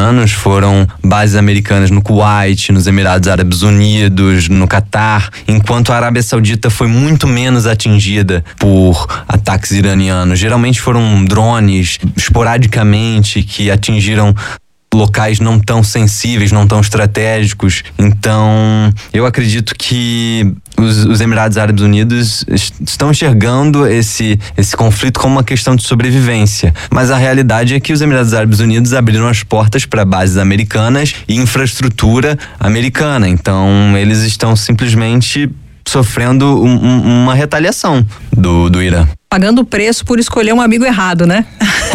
iranianos foram bases americanas no Kuwait, nos Emirados Árabes Unidos, no Catar, enquanto a Arábia Saudita foi muito menos atingida por ataques iranianos. Geralmente foram drones, esporadicamente, que atingiram locais não tão sensíveis, não tão estratégicos. Então, eu acredito que os, os Emirados Árabes Unidos estão enxergando esse, esse conflito como uma questão de sobrevivência. Mas a realidade é que os Emirados Árabes Unidos abriram as portas para bases americanas e infraestrutura americana. Então, eles estão simplesmente sofrendo um, um, uma retaliação do, do Irã. Pagando o preço por escolher um amigo errado, né?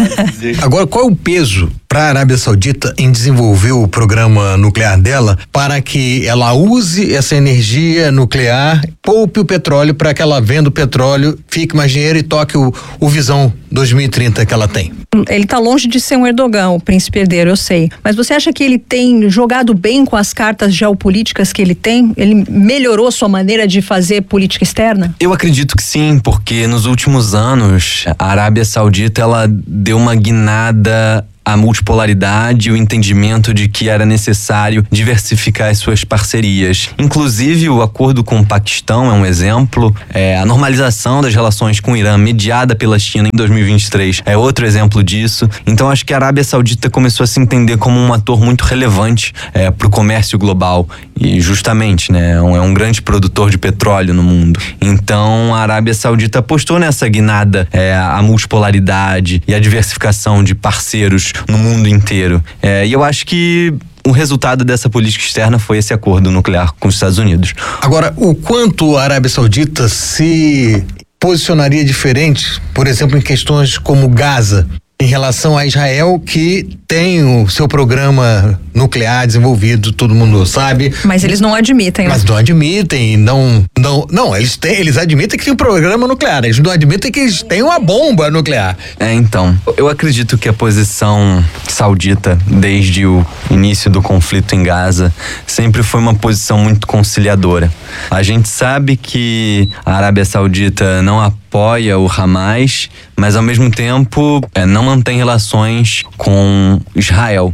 Agora, qual é o peso para a Arábia Saudita em desenvolver o programa nuclear dela para que ela use essa energia nuclear, poupe o petróleo para que ela venda o petróleo, fique mais dinheiro e toque o, o Visão dois mil e trinta que ela tem? Ele está longe de ser um Erdogan, o príncipe herdeiro, eu sei. Mas você acha que ele tem jogado bem com as cartas geopolíticas que ele tem? Ele melhorou sua maneira de fazer política externa? Eu acredito que sim, porque nos últimos anos a Arábia Saudita ela deu uma guinada a multipolaridade e o entendimento de que era necessário diversificar as suas parcerias. Inclusive, o acordo com o Paquistão é um exemplo. É, a normalização das relações com o Irã, mediada pela China em dois mil e vinte e três, é outro exemplo disso. Então, acho que a Arábia Saudita começou a se entender como um ator muito relevante é, para o comércio global. E justamente, né, é um, é um grande produtor de petróleo no mundo. Então, a Arábia Saudita apostou nessa guinada, é, a multipolaridade e a diversificação de parceiros no mundo inteiro. É, e eu acho que o resultado dessa política externa foi esse acordo nuclear com os Estados Unidos. Agora, o quanto a Arábia Saudita se posicionaria diferente, por exemplo, em questões como Gaza, em relação a Israel, que tem o seu programa nuclear desenvolvido, todo mundo sabe. Mas eles não admitem, né? Mas não admitem, não, não, não, eles têm, eles admitem que tem um programa nuclear, eles não admitem que eles têm uma bomba nuclear. É, então, eu acredito que a posição saudita, desde o início do conflito em Gaza, sempre foi uma posição muito conciliadora. A gente sabe que a Arábia Saudita não apoia o Hamas, mas ao mesmo tempo é, não mantém relações com Israel.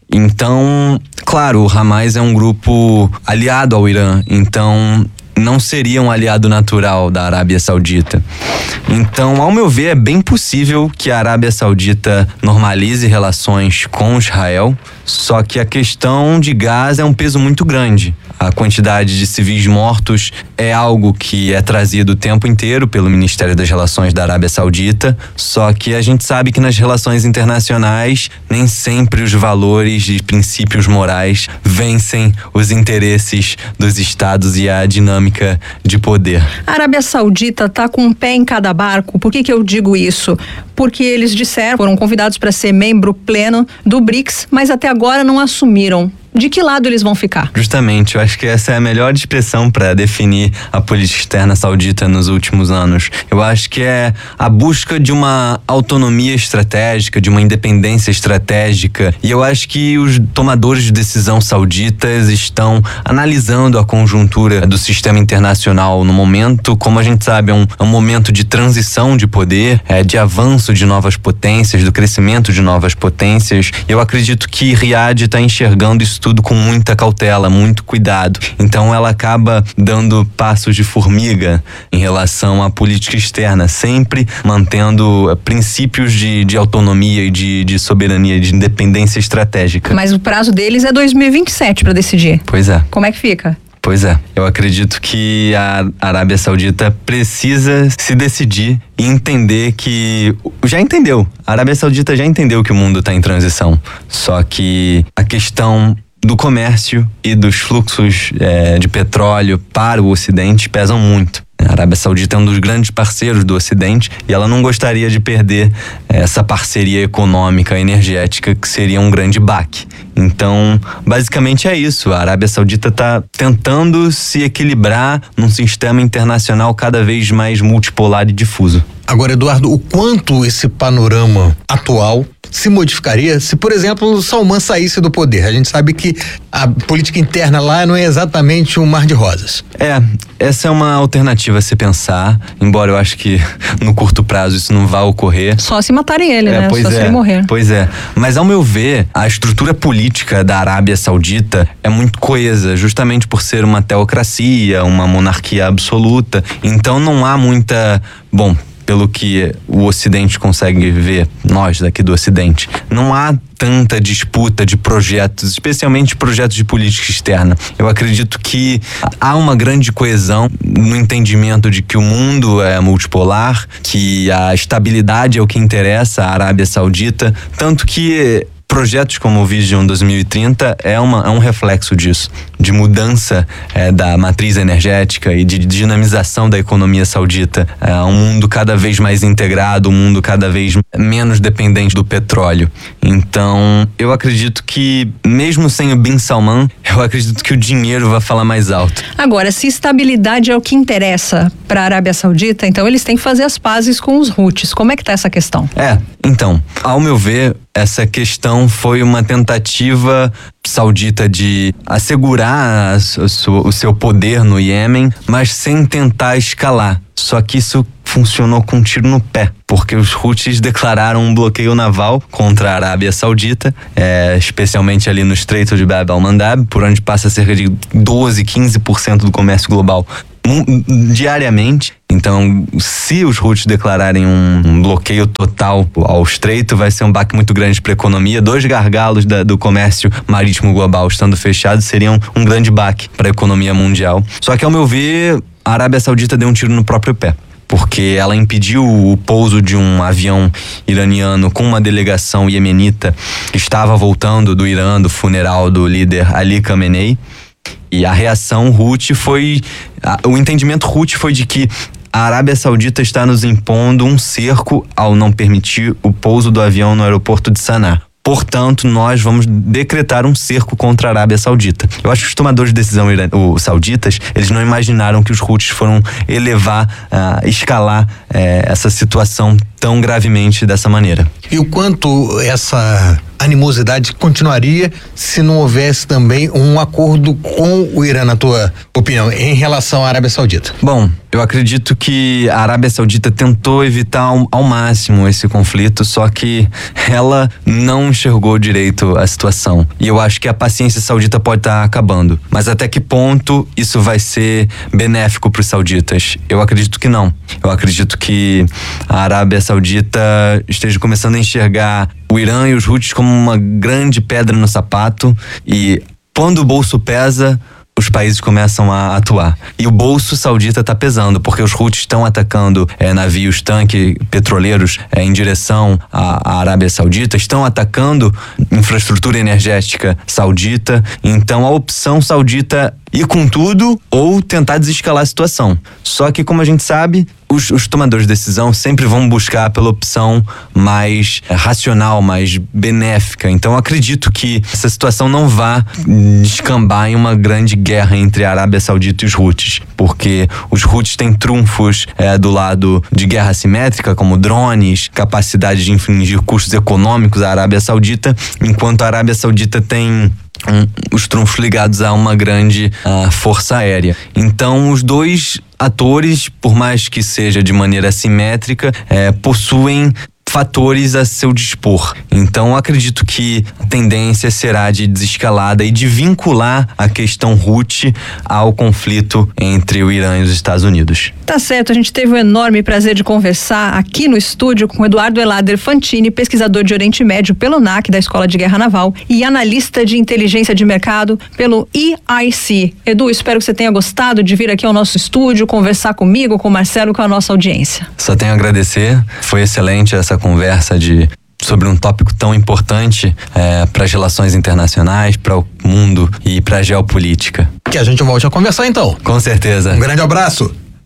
Então, claro, o Hamas é um grupo aliado ao Irã, então não seria um aliado natural da Arábia Saudita. Então, ao meu ver, é bem possível que a Arábia Saudita normalize relações com Israel, só que a questão de Gaza é um peso muito grande. A quantidade de civis mortos é algo que é trazido o tempo inteiro pelo Ministério das Relações da Arábia Saudita, só que a gente sabe que nas relações internacionais nem sempre os valores e princípios morais vencem os interesses dos estados e a dinâmica de poder. A Arábia Saudita está com um pé em cada barco. Por que que eu digo isso? Porque eles disseram, foram convidados para ser membro pleno do BRICS, mas até agora não assumiram. De que lado eles vão ficar? Justamente, eu acho que essa é a melhor expressão para definir a política externa saudita nos últimos anos. Eu acho que é a busca de uma autonomia estratégica, de uma independência estratégica. E eu acho que os tomadores de decisão sauditas estão analisando a conjuntura do sistema internacional no momento. Como a gente sabe, é um, é um momento de transição de poder, é, de avanço de novas potências, do crescimento de novas potências. Eu acredito que Riad está enxergando isso tudo com muita cautela, muito cuidado. Então ela acaba dando passos de formiga em relação à política externa, sempre mantendo princípios de, de autonomia e de, de soberania, de independência estratégica. Mas o prazo deles é dois mil e vinte e sete para decidir. Pois é. Como é que fica? Pois é, eu acredito que a Arábia Saudita precisa se decidir e entender que... Já entendeu, a Arábia Saudita já entendeu que o mundo está em transição. Só que a questão do comércio e dos fluxos é, de petróleo para o Ocidente pesam muito. A Arábia Saudita é um dos grandes parceiros do Ocidente e ela não gostaria de perder essa parceria econômica, energética, que seria um grande baque. Então, basicamente é isso. A Arábia Saudita está tentando se equilibrar num sistema internacional cada vez mais multipolar e difuso. Agora, Eduardo, o quanto esse panorama atual se modificaria se, por exemplo, Salman saísse do poder? A gente sabe que a política interna lá não é exatamente um mar de rosas. É, essa é uma alternativa a se pensar, embora eu acho que no curto prazo isso não vá ocorrer. Só se matarem ele, é, né? Pois Só é, se ele morrer. Pois é. Mas ao meu ver, a estrutura política da Arábia Saudita é muito coesa, justamente por ser uma teocracia, uma monarquia absoluta. Então não há muita... Bom, pelo que o Ocidente consegue ver, nós daqui do Ocidente, não há tanta disputa de projetos, especialmente projetos de política externa. Eu acredito que há uma grande coesão no entendimento de que o mundo é multipolar, que a estabilidade é o que interessa à Arábia Saudita, tanto que projetos como o Vision dois mil e trinta é, uma, é um reflexo disso, de mudança é, da matriz energética e de dinamização da economia saudita. É um mundo cada vez mais integrado, um mundo cada vez menos dependente do petróleo. Então, eu acredito que, mesmo sem o Bin Salman, eu acredito que o dinheiro vai falar mais alto. Agora, se estabilidade é o que interessa para a Arábia Saudita, então eles têm que fazer as pazes com os Houthis. Como é que tá essa questão? É, então, ao meu ver, essa questão foi uma tentativa saudita de assegurar o seu poder no Iêmen, mas sem tentar escalar. Só que isso funcionou com um tiro no pé, porque os Houthis declararam um bloqueio naval contra a Arábia Saudita, é, especialmente ali no Estreito de Bab al-Mandab, por onde passa cerca de doze, quinze por cento do comércio global diariamente. Então, se os Houthis declararem um, um bloqueio total ao estreito, vai ser um baque muito grande para a economia. Dois gargalos da, do comércio marítimo global estando fechados seriam um grande baque para a economia mundial. Só que, ao meu ver, a Arábia Saudita deu um tiro no próprio pé, porque ela impediu o pouso de um avião iraniano com uma delegação iemenita que estava voltando do Irã, do funeral do líder Ali Khamenei. E a reação Houthi foi... A, o entendimento Houthi foi de que a Arábia Saudita está nos impondo um cerco ao não permitir o pouso do avião no aeroporto de Sanaa. Portanto, nós vamos decretar um cerco contra a Arábia Saudita. Eu acho que os tomadores de decisão os sauditas, eles não imaginaram que os Houthis foram elevar, uh, escalar uh, essa situação tão gravemente dessa maneira. E o quanto essa animosidade continuaria se não houvesse também um acordo com o Irã, na tua opinião, em relação à Arábia Saudita? Bom, eu acredito que a Arábia Saudita tentou evitar ao, ao máximo esse conflito, só que ela não enxergou direito a situação. E eu acho que a paciência saudita pode estar acabando. Mas até que ponto isso vai ser benéfico para os sauditas? Eu acredito que não. Eu acredito que a Arábia Saudita esteja começando a enxergar o Irã e os Houthis como uma grande pedra no sapato, e quando o bolso pesa, os países começam a atuar. E o bolso saudita está pesando, porque os Houthis estão atacando é, navios, tanques, petroleiros é, em direção à, à Arábia Saudita, estão atacando infraestrutura energética saudita. Então a opção saudita ir com tudo ou tentar desescalar a situação. Só que, como a gente sabe, os, os tomadores de decisão sempre vão buscar pela opção mais é, racional, mais benéfica. Então eu acredito que essa situação não vá descambar em uma grande guerra entre a Arábia Saudita e os Houthis, porque os Houthis têm trunfos é, do lado de guerra assimétrica, como drones, capacidade de infligir custos econômicos à Arábia Saudita, enquanto a Arábia Saudita tem Um, os trunfos ligados a uma grande uh, força aérea. Então, os dois atores, por mais que seja de maneira assimétrica, é, possuem fatores a seu dispor. Então, acredito que a tendência será de desescalada e de vincular a questão Houthi ao conflito entre o Irã e os Estados Unidos. Tá certo, a gente teve o enorme prazer de conversar aqui no estúdio com o Eduardo Elader Fantini, pesquisador de Oriente Médio pelo N A C, da Escola de Guerra Naval, e analista de inteligência de mercado pelo E I C. Edu, espero que você tenha gostado de vir aqui ao nosso estúdio, conversar comigo, com o Marcelo, com a nossa audiência. Só tenho a agradecer, foi excelente essa conversa de sobre um tópico tão importante é, para as relações internacionais, para o mundo e para a geopolítica. Que a gente volte a conversar então. Com certeza. Um grande abraço.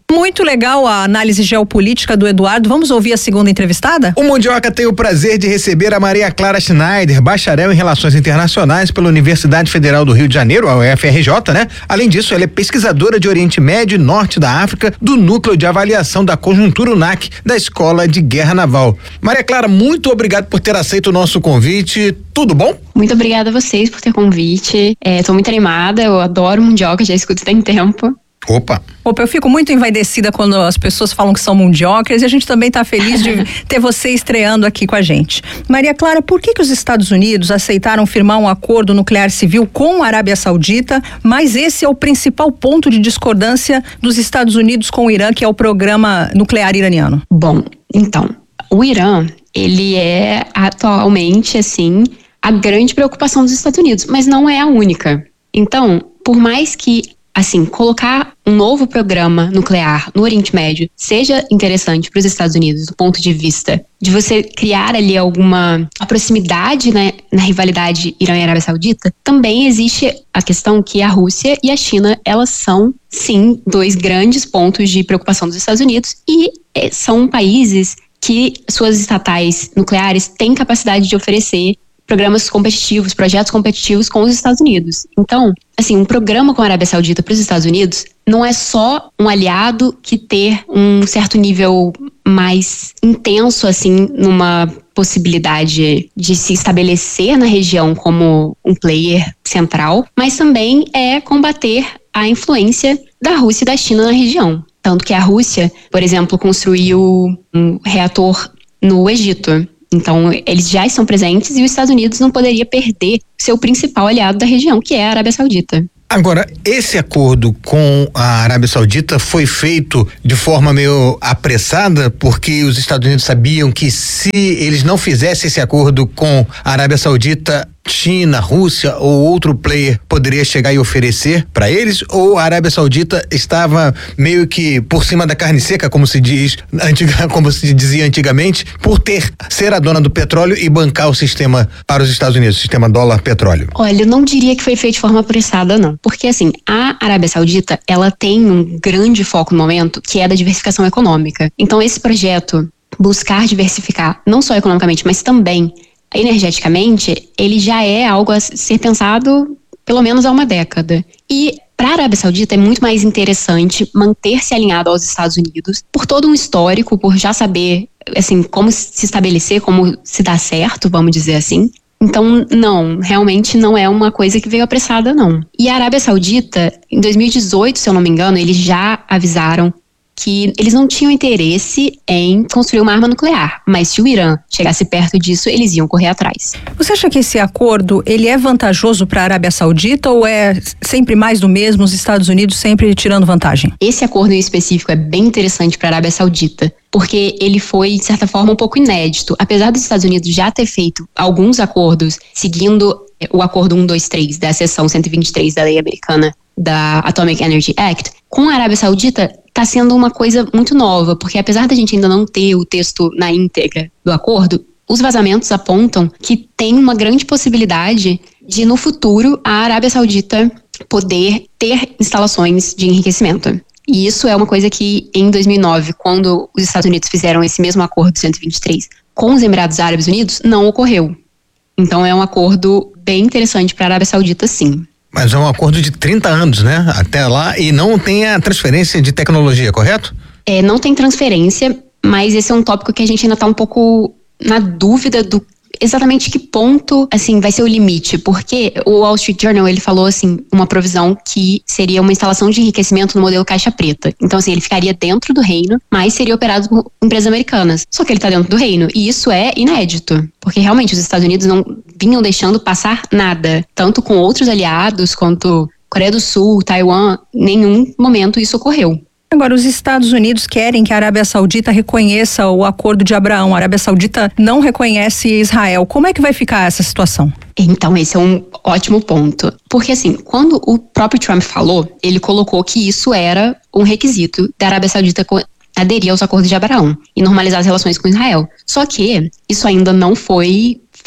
Muito legal a análise geopolítica do Eduardo. Vamos ouvir a segunda entrevistada? O Mundioca tem o prazer de receber a Maria Clara Schneider, bacharel em Relações Internacionais pela Universidade Federal do Rio de Janeiro, a U F R J, né? Além disso, ela é pesquisadora de Oriente Médio e Norte da África do Núcleo de Avaliação da Conjuntura U N A C, da Escola de Guerra Naval. Maria Clara, muito obrigado por ter aceito o nosso convite. Tudo bom? Muito obrigada a vocês por ter convite. Estou muito animada, eu adoro Mundioca, já escuto tem tempo. Opa! Opa, eu fico muito envaidecida quando as pessoas falam que são mundiocas e a gente também está feliz de ter você estreando aqui com a gente. Maria Clara, por que que os Estados Unidos aceitaram firmar um acordo nuclear civil com a Arábia Saudita, mas esse é o principal ponto de discordância dos Estados Unidos com o Irã, que é o programa nuclear iraniano? Bom, então, o Irã, ele é atualmente, assim, a grande preocupação dos Estados Unidos, mas não é a única. Então, por mais que assim, colocar um novo programa nuclear no Oriente Médio seja interessante para os Estados Unidos do ponto de vista de você criar ali alguma a proximidade, né, na rivalidade Irã e Arábia Saudita, também existe a questão que a Rússia e a China, elas são, sim, dois grandes pontos de preocupação dos Estados Unidos e eh, são países que suas estatais nucleares têm capacidade de oferecer programas competitivos, projetos competitivos com os Estados Unidos. Então, assim, um programa com a Arábia Saudita para os Estados Unidos não é só um aliado que ter um certo nível mais intenso, assim, numa possibilidade de se estabelecer na região como um player central, mas também é combater a influência da Rússia e da China na região. Tanto que a Rússia, por exemplo, construiu um reator no Egito. Então, eles já estão presentes e os Estados Unidos não poderia perder seu principal aliado da região, que é a Arábia Saudita. Agora, esse acordo com a Arábia Saudita foi feito de forma meio apressada, porque os Estados Unidos sabiam que se eles não fizessem esse acordo com a Arábia Saudita, China, Rússia ou outro player poderia chegar e oferecer para eles, ou a Arábia Saudita estava meio que por cima da carne seca, como se diz, antiga, como se dizia antigamente, por ter ser a dona do petróleo e bancar o sistema para os Estados Unidos, o sistema dólar-petróleo? Olha, eu não diria que foi feito de forma apressada, não. Porque, assim, a Arábia Saudita, ela tem um grande foco no momento, que é da diversificação econômica. Então, esse projeto, buscar diversificar, não só economicamente, mas também energeticamente, ele já é algo a ser pensado pelo menos há uma década. E para a Arábia Saudita é muito mais interessante manter-se alinhado aos Estados Unidos por todo um histórico, por já saber assim, como se estabelecer, como se dar certo, vamos dizer assim. Então, não, realmente não é uma coisa que veio apressada, não. E a Arábia Saudita, em dois mil e dezoito, se eu não me engano, eles já avisaram que eles não tinham interesse em construir uma arma nuclear, mas se o Irã chegasse perto disso, eles iam correr atrás. Você acha que esse acordo, ele é vantajoso para a Arábia Saudita ou é sempre mais do mesmo, os Estados Unidos sempre tirando vantagem? Esse acordo em específico é bem interessante para a Arábia Saudita, porque ele foi, de certa forma, um pouco inédito. Apesar dos Estados Unidos já ter feito alguns acordos, seguindo o acordo cento e vinte e três da seção cento e vinte e três da lei americana, da Atomic Energy Act, com a Arábia Saudita está sendo uma coisa muito nova, porque apesar da gente ainda não ter o texto na íntegra do acordo, os vazamentos apontam que tem uma grande possibilidade de, no futuro, a Arábia Saudita poder ter instalações de enriquecimento. E isso é uma coisa que, em dois mil e nove, quando os Estados Unidos fizeram esse mesmo acordo cento e vinte e três com os Emirados Árabes Unidos, não ocorreu. Então é um acordo bem interessante para a Arábia Saudita, sim. Mas é um acordo de trinta anos, né? Até lá, e não tem a transferência de tecnologia, correto? É, não tem transferência, mas esse é um tópico que a gente ainda está um pouco na dúvida do exatamente que ponto, assim, vai ser o limite, porque o Wall Street Journal, ele falou, assim, uma provisão que seria uma instalação de enriquecimento no modelo caixa preta. Então, assim, ele ficaria dentro do reino, mas seria operado por empresas americanas. Só que ele está dentro do reino, e isso é inédito, porque realmente os Estados Unidos não vinham deixando passar nada, tanto com outros aliados, quanto Coreia do Sul, Taiwan, em nenhum momento isso ocorreu. Agora, os Estados Unidos querem que a Arábia Saudita reconheça o Acordo de Abraão. A Arábia Saudita não reconhece Israel. Como é que vai ficar essa situação? Então, esse é um ótimo ponto. Porque, assim, quando o próprio Trump falou, ele colocou que isso era um requisito da Arábia Saudita aderir aos Acordos de Abraão e normalizar as relações com Israel. Só que isso ainda não foi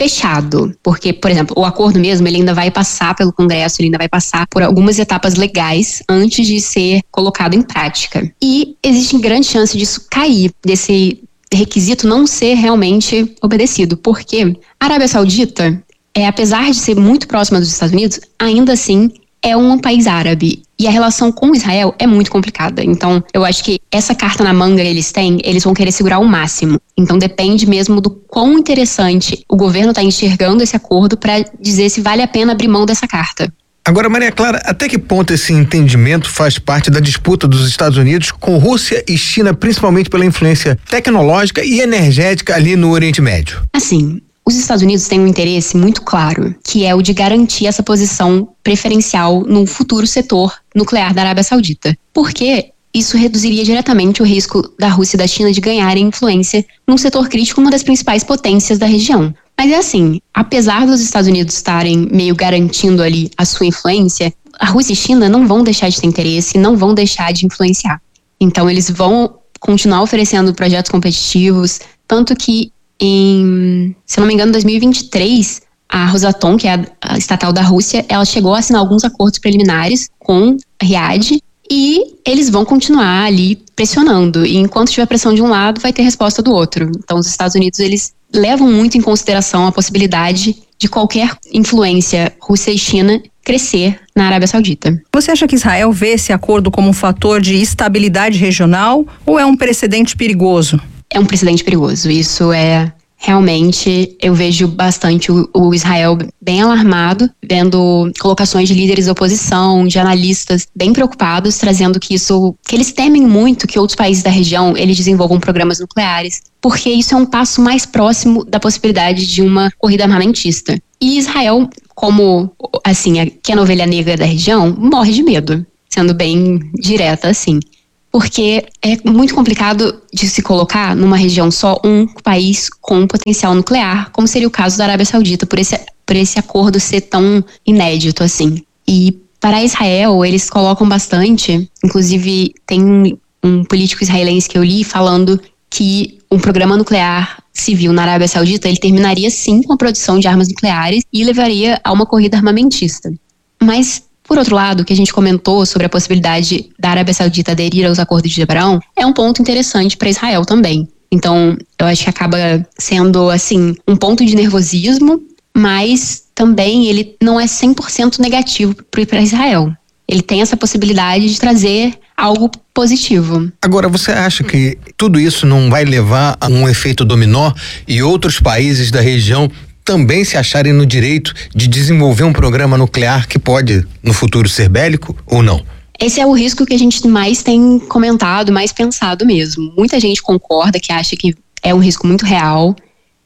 fechado, porque, por exemplo, o acordo mesmo, ele ainda vai passar pelo Congresso, ele ainda vai passar por algumas etapas legais antes de ser colocado em prática. E existe grande chance disso cair, desse requisito não ser realmente obedecido, porque a Arábia Saudita, é, apesar de ser muito próxima dos Estados Unidos, ainda assim é um país árabe. E a relação com Israel é muito complicada. Então, eu acho que essa carta na manga que eles têm, eles vão querer segurar ao máximo. Então, depende mesmo do quão interessante o governo está enxergando esse acordo para dizer se vale a pena abrir mão dessa carta. Agora, Maria Clara, até que ponto esse entendimento faz parte da disputa dos Estados Unidos com Rússia e China, principalmente pela influência tecnológica e energética ali no Oriente Médio? Assim, os Estados Unidos têm um interesse muito claro, que é o de garantir essa posição preferencial no futuro setor nuclear da Arábia Saudita. Porque isso reduziria diretamente o risco da Rússia e da China de ganharem influência num setor crítico, uma das principais potências da região. Mas é assim, apesar dos Estados Unidos estarem meio garantindo ali a sua influência, a Rússia e a China não vão deixar de ter interesse, não vão deixar de influenciar. Então eles vão continuar oferecendo projetos competitivos, tanto que em, se não me engano, em dois mil e vinte e três, a Rosatom, que é a estatal da Rússia, ela chegou a assinar alguns acordos preliminares com a Riad e eles vão continuar ali pressionando. E enquanto tiver pressão de um lado, vai ter resposta do outro. Então os Estados Unidos, eles levam muito em consideração a possibilidade de qualquer influência Rússia e China crescer na Arábia Saudita. Você acha que Israel vê esse acordo como um fator de estabilidade regional ou é um precedente perigoso? É um precedente perigoso. Isso é realmente, eu vejo bastante o, o Israel bem alarmado, vendo colocações de líderes da oposição, de analistas bem preocupados, trazendo que isso, que eles temem muito que outros países da região, eles desenvolvam programas nucleares, porque isso é um passo mais próximo da possibilidade de uma corrida armamentista. E Israel, como, assim, que é a ovelha negra da região, morre de medo, sendo bem direta, assim. Porque é muito complicado de se colocar numa região só um país com potencial nuclear, como seria o caso da Arábia Saudita, por esse, por esse acordo ser tão inédito assim. E para Israel, eles colocam bastante, inclusive tem um, um político israelense que eu li falando que um programa nuclear civil na Arábia Saudita, ele terminaria sim com a produção de armas nucleares e levaria a uma corrida armamentista. Mas por outro lado, o que a gente comentou sobre a possibilidade da Arábia Saudita aderir aos acordos de Abraão é um ponto interessante para Israel também. Então, eu acho que acaba sendo, assim, um ponto de nervosismo, mas também ele não é cem por cento negativo para Israel. Ele tem essa possibilidade de trazer algo positivo. Agora, você acha que tudo isso não vai levar a um efeito dominó e outros países da região também se acharem no direito de desenvolver um programa nuclear que pode, no futuro, ser bélico ou não? Esse é o risco que a gente mais tem comentado, mais pensado mesmo. Muita gente concorda, que acha que é um risco muito real,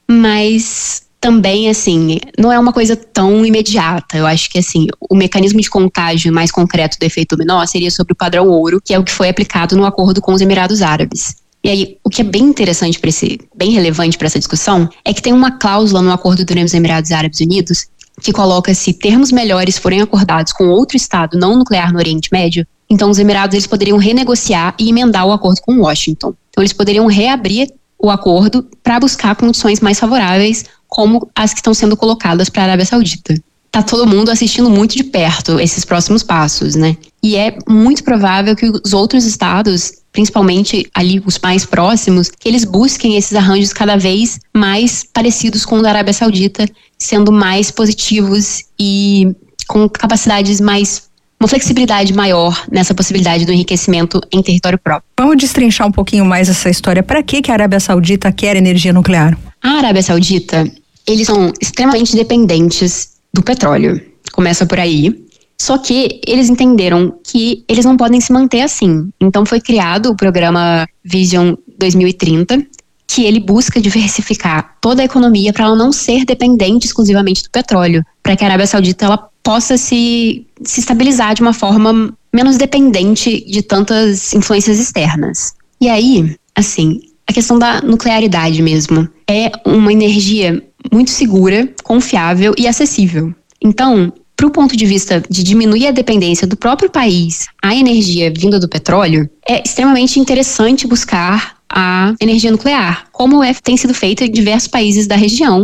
mas também, assim, não é uma coisa tão imediata. Eu acho que, assim, o mecanismo de contágio mais concreto do efeito dominó seria sobre o padrão ouro, que é o que foi aplicado no acordo com os Emirados Árabes. E aí, o que é bem interessante para esse, bem relevante para essa discussão, é que tem uma cláusula no acordo entre os Emirados Árabes Unidos que coloca: se termos melhores forem acordados com outro estado não nuclear no Oriente Médio, então os Emirados eles poderiam renegociar e emendar o acordo com Washington. Então eles poderiam reabrir o acordo para buscar condições mais favoráveis, como as que estão sendo colocadas para a Arábia Saudita. Tá todo mundo assistindo muito de perto esses próximos passos, né? E é muito provável que os outros estados, principalmente ali os mais próximos, que eles busquem esses arranjos cada vez mais parecidos com o da Arábia Saudita, sendo mais positivos e com capacidades mais, uma flexibilidade maior nessa possibilidade do enriquecimento em território próprio. Vamos destrinchar um pouquinho mais essa história. Para que que a Arábia Saudita quer energia nuclear? A Arábia Saudita, eles são extremamente dependentes do petróleo. Começa por aí. Só que eles entenderam que eles não podem se manter assim. Então foi criado o programa Vision dois mil e trinta, que ele busca diversificar toda a economia para ela não ser dependente exclusivamente do petróleo, para que a Arábia Saudita ela possa se, se estabilizar de uma forma menos dependente de tantas influências externas. E aí, assim, a questão da nuclearidade mesmo é uma energia muito segura, confiável e acessível. Então, para o ponto de vista de diminuir a dependência do próprio país à energia vinda do petróleo, é extremamente interessante buscar a energia nuclear, como é, tem sido feito em diversos países da região,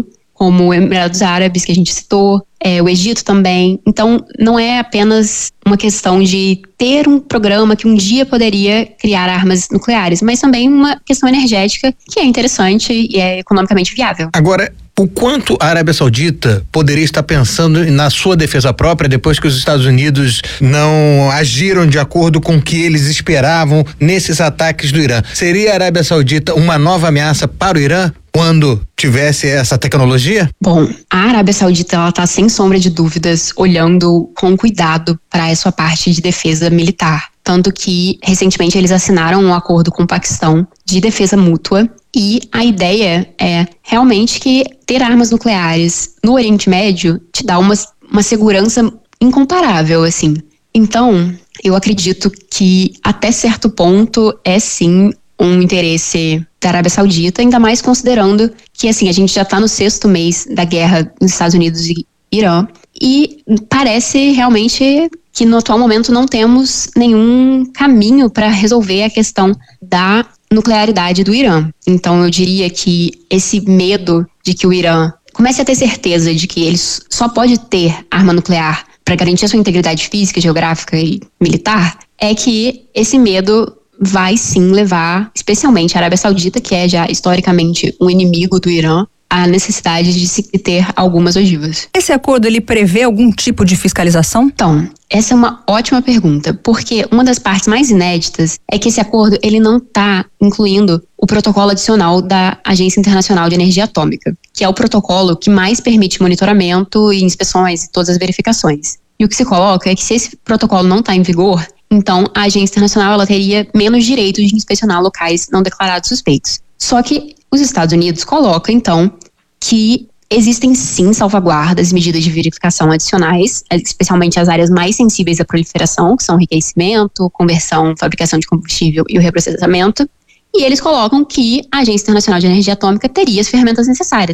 como Emirados Árabes, que a gente citou, é, o Egito também. Então, não é apenas uma questão de ter um programa que um dia poderia criar armas nucleares, mas também uma questão energética que é interessante e é economicamente viável. Agora, o quanto a Arábia Saudita poderia estar pensando na sua defesa própria depois que os Estados Unidos não agiram de acordo com o que eles esperavam nesses ataques do Irã? Seria a Arábia Saudita uma nova ameaça para o Irã quando tivesse essa tecnologia? Bom, a Arábia Saudita ela está sem sombra de dúvidas olhando com cuidado para a sua parte de defesa militar. Tanto que, recentemente, eles assinaram um acordo com o Paquistão de defesa mútua. E a ideia é realmente que ter armas nucleares no Oriente Médio te dá uma, uma segurança incomparável, assim. Então, eu acredito que até certo ponto é sim um interesse da Arábia Saudita, ainda mais considerando que, assim, a gente já está no sexto mês da guerra nos Estados Unidos e Irã. E parece realmente que no atual momento não temos nenhum caminho para resolver a questão da nuclearidade do Irã. Então eu diria que esse medo de que o Irã comece a ter certeza de que ele só pode ter arma nuclear para garantir a sua integridade física, geográfica e militar, é que esse medo vai sim levar, especialmente a Arábia Saudita, que é já historicamente um inimigo do Irã, a necessidade de se ter algumas ogivas. Esse acordo, ele prevê algum tipo de fiscalização? Então, essa é uma ótima pergunta, porque uma das partes mais inéditas é que esse acordo, ele não está incluindo o protocolo adicional da Agência Internacional de Energia Atômica, que é o protocolo que mais permite monitoramento e inspeções e todas as verificações. E o que se coloca é que se esse protocolo não está em vigor, então a Agência Internacional ela teria menos direito de inspecionar locais não declarados suspeitos. Só que os Estados Unidos colocam, então, que existem sim salvaguardas e medidas de verificação adicionais, especialmente as áreas mais sensíveis à proliferação, que são o enriquecimento, conversão, fabricação de combustível e o reprocessamento. E eles colocam que a Agência Internacional de Energia Atômica teria as ferramentas necessárias.